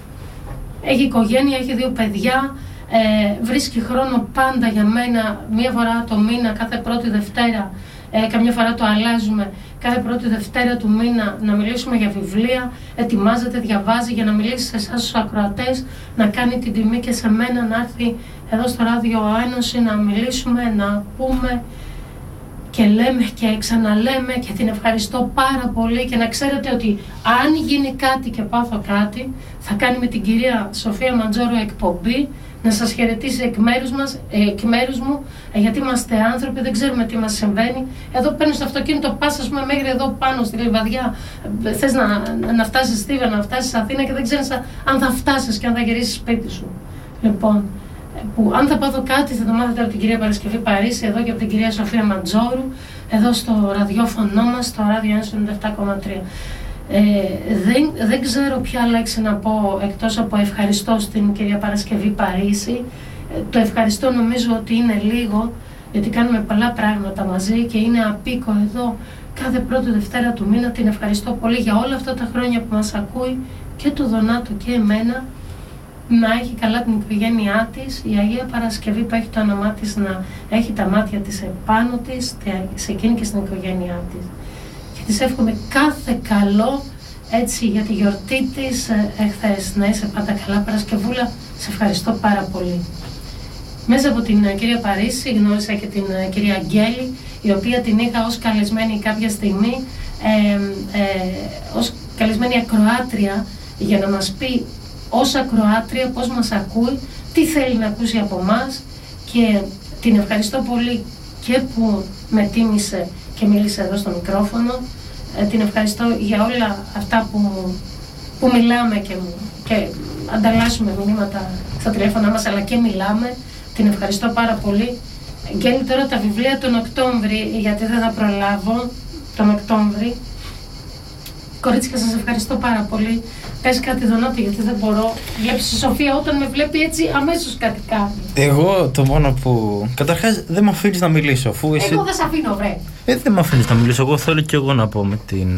έχει οικογένεια, έχει δύο παιδιά. Ε, βρίσκει χρόνο πάντα για μένα, μία φορά το μήνα, κάθε πρώτη Δευτέρα, ε, καμιά φορά το αλλάζουμε, κάθε πρώτη Δευτέρα του μήνα να μιλήσουμε για βιβλία, ετοιμάζεται, διαβάζει για να μιλήσει σε εσάς τους ακροατές, να κάνει την τιμή και σε μένα να έρθει εδώ στο Ράδιο Ένωση να μιλήσουμε, να πούμε και λέμε και ξαναλέμε και την ευχαριστώ πάρα πολύ και να ξέρετε ότι αν γίνει κάτι και πάθω κάτι θα κάνει με την κυρία Σοφία Μαντζόρου εκπομπή να σας χαιρετήσει εκ μέρους, μας, εκ μέρους μου, γιατί είμαστε άνθρωποι, δεν ξέρουμε τι μας συμβαίνει. Εδώ παίρνεις το αυτοκίνητο, πας ας πούμε μέχρι εδώ πάνω στη Λιβαδιά, θες να, να φτάσεις Στίβα, να φτάσεις Αθήνα και δεν ξέρεις αν θα φτάσεις και αν θα γυρίσεις σπίτι σου. Λοιπόν, που αν θα πάθω κάτι θα το μάθετε από την κυρία Παρασκευή Παρίσι, εδώ και από την κυρία Σοφία Μαντζόρου, εδώ στο ραδιόφωνο μας, στο Ράδιο ενενήντα επτά κόμμα τρία. Ε, δεν, δεν ξέρω ποια λέξη να πω εκτός από ευχαριστώ στην κυρία Παρασκευή Παρίσι. Ε, το ευχαριστώ νομίζω ότι είναι λίγο, γιατί κάνουμε πολλά πράγματα μαζί και είναι απίκο εδώ κάθε πρώτη Δευτέρα του μήνα. Την ευχαριστώ πολύ για όλα αυτά τα χρόνια που μας ακούει και του Δονάτο και εμένα. Να έχει καλά την οικογένειά της, η Αγία Παρασκευή που έχει το όνομά της να έχει τα μάτια της επάνω της, σε εκείνη και στην οικογένειά της. Και της εύχομαι κάθε καλό έτσι για τη γιορτή της εχθές. Να είσαι πάντα καλά Παρασκευούλα, σε ευχαριστώ πάρα πολύ. Μέσα από την uh, κυρία Παρίσι γνώρισα και την uh, κυρία Αγγέλη, η οποία την είχα ως καλεσμένη κάποια στιγμή, ε, ε, ως καλεσμένη ακροάτρια για να μας πει ως ακροάτρια πώς μας ακούει, τι θέλει να ακούσει από εμάς και την ευχαριστώ πολύ και που με τίμησε και μίλησε εδώ στο μικρόφωνο. Ε, την ευχαριστώ για όλα αυτά που, που μιλάμε και, και ανταλλάσσουμε μηνύματα στα τηλέφωνα μας, αλλά και μιλάμε. Την ευχαριστώ πάρα πολύ. Γκέλη, τώρα τα βιβλία τον Οκτώβρη, γιατί δεν θα προλάβω τον Οκτώβρη. Κορίτσια, σας ευχαριστώ πάρα πολύ. Πες κάτι Δονάτη, γιατί δεν μπορώ. Βλέπεις η Σοφία όταν με βλέπει έτσι αμέσως κάτι κάνει. Εγώ το μόνο που... Καταρχάς δεν με αφήνεις να μιλήσω, αφού εσύ... Εγώ δεν σε αφήνω, βρε. Ε, δεν με αφήνεις να μιλήσω. Εγώ θέλω και εγώ να πω με την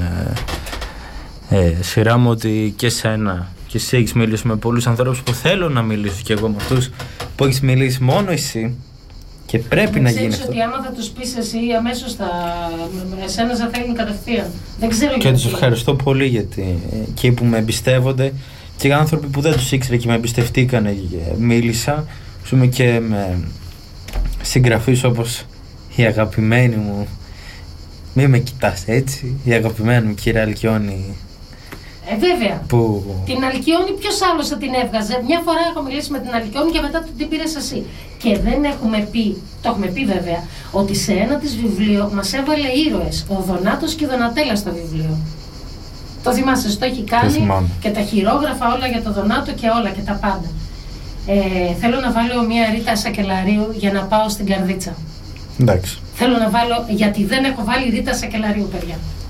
ε, ε, σειρά μου ότι και σένα και εσύ έχεις μιλήσει με πολλούς ανθρώπους που θέλω να μιλήσω και εγώ με αυτούς που έχεις μιλήσει μόνο εσύ. Και πρέπει να γίνει αυτό. Ότι άμα θα τους πεις εσύ, αμέσως θα... εσένα θα θέλουν κατευθείαν. Δεν ξέρω και γιατί. Και τους ευχαριστώ πολύ γιατί εκεί που με εμπιστεύονται και οι άνθρωποι που δεν τους ήξερε και με εμπιστευτήκανε μίλησα. Ζούμε και με συγγραφείς όπως η αγαπημένη μου, μη με κοιτάς έτσι, η αγαπημένη μου κυρία Αλκιόνη. Ε, βέβαια. Που... Την Αλκιόνη ποιος άλλος θα την έβγαζε. Μια φορά έχω μιλήσει με την Αλκιόνη και μετά την πήρες εσύ. Και δεν έχουμε πει, το έχουμε πει βέβαια, ότι σε ένα της βιβλίο μας έβαλε ήρωες. Ο Δονάτος και η Δονατέλα στο βιβλίο. Το θυμάσαι, το έχει κάνει το και τα χειρόγραφα όλα για το Δονάτο και όλα και τα πάντα. Ε, θέλω να βάλω μια Ρίτα Σακελαρίου για να πάω στην Καρδίτσα. Εντάξει. Θέλω να βάλω, γιατί δεν έχω βάλει Ρίτα Σακελαρίου, παιδιά.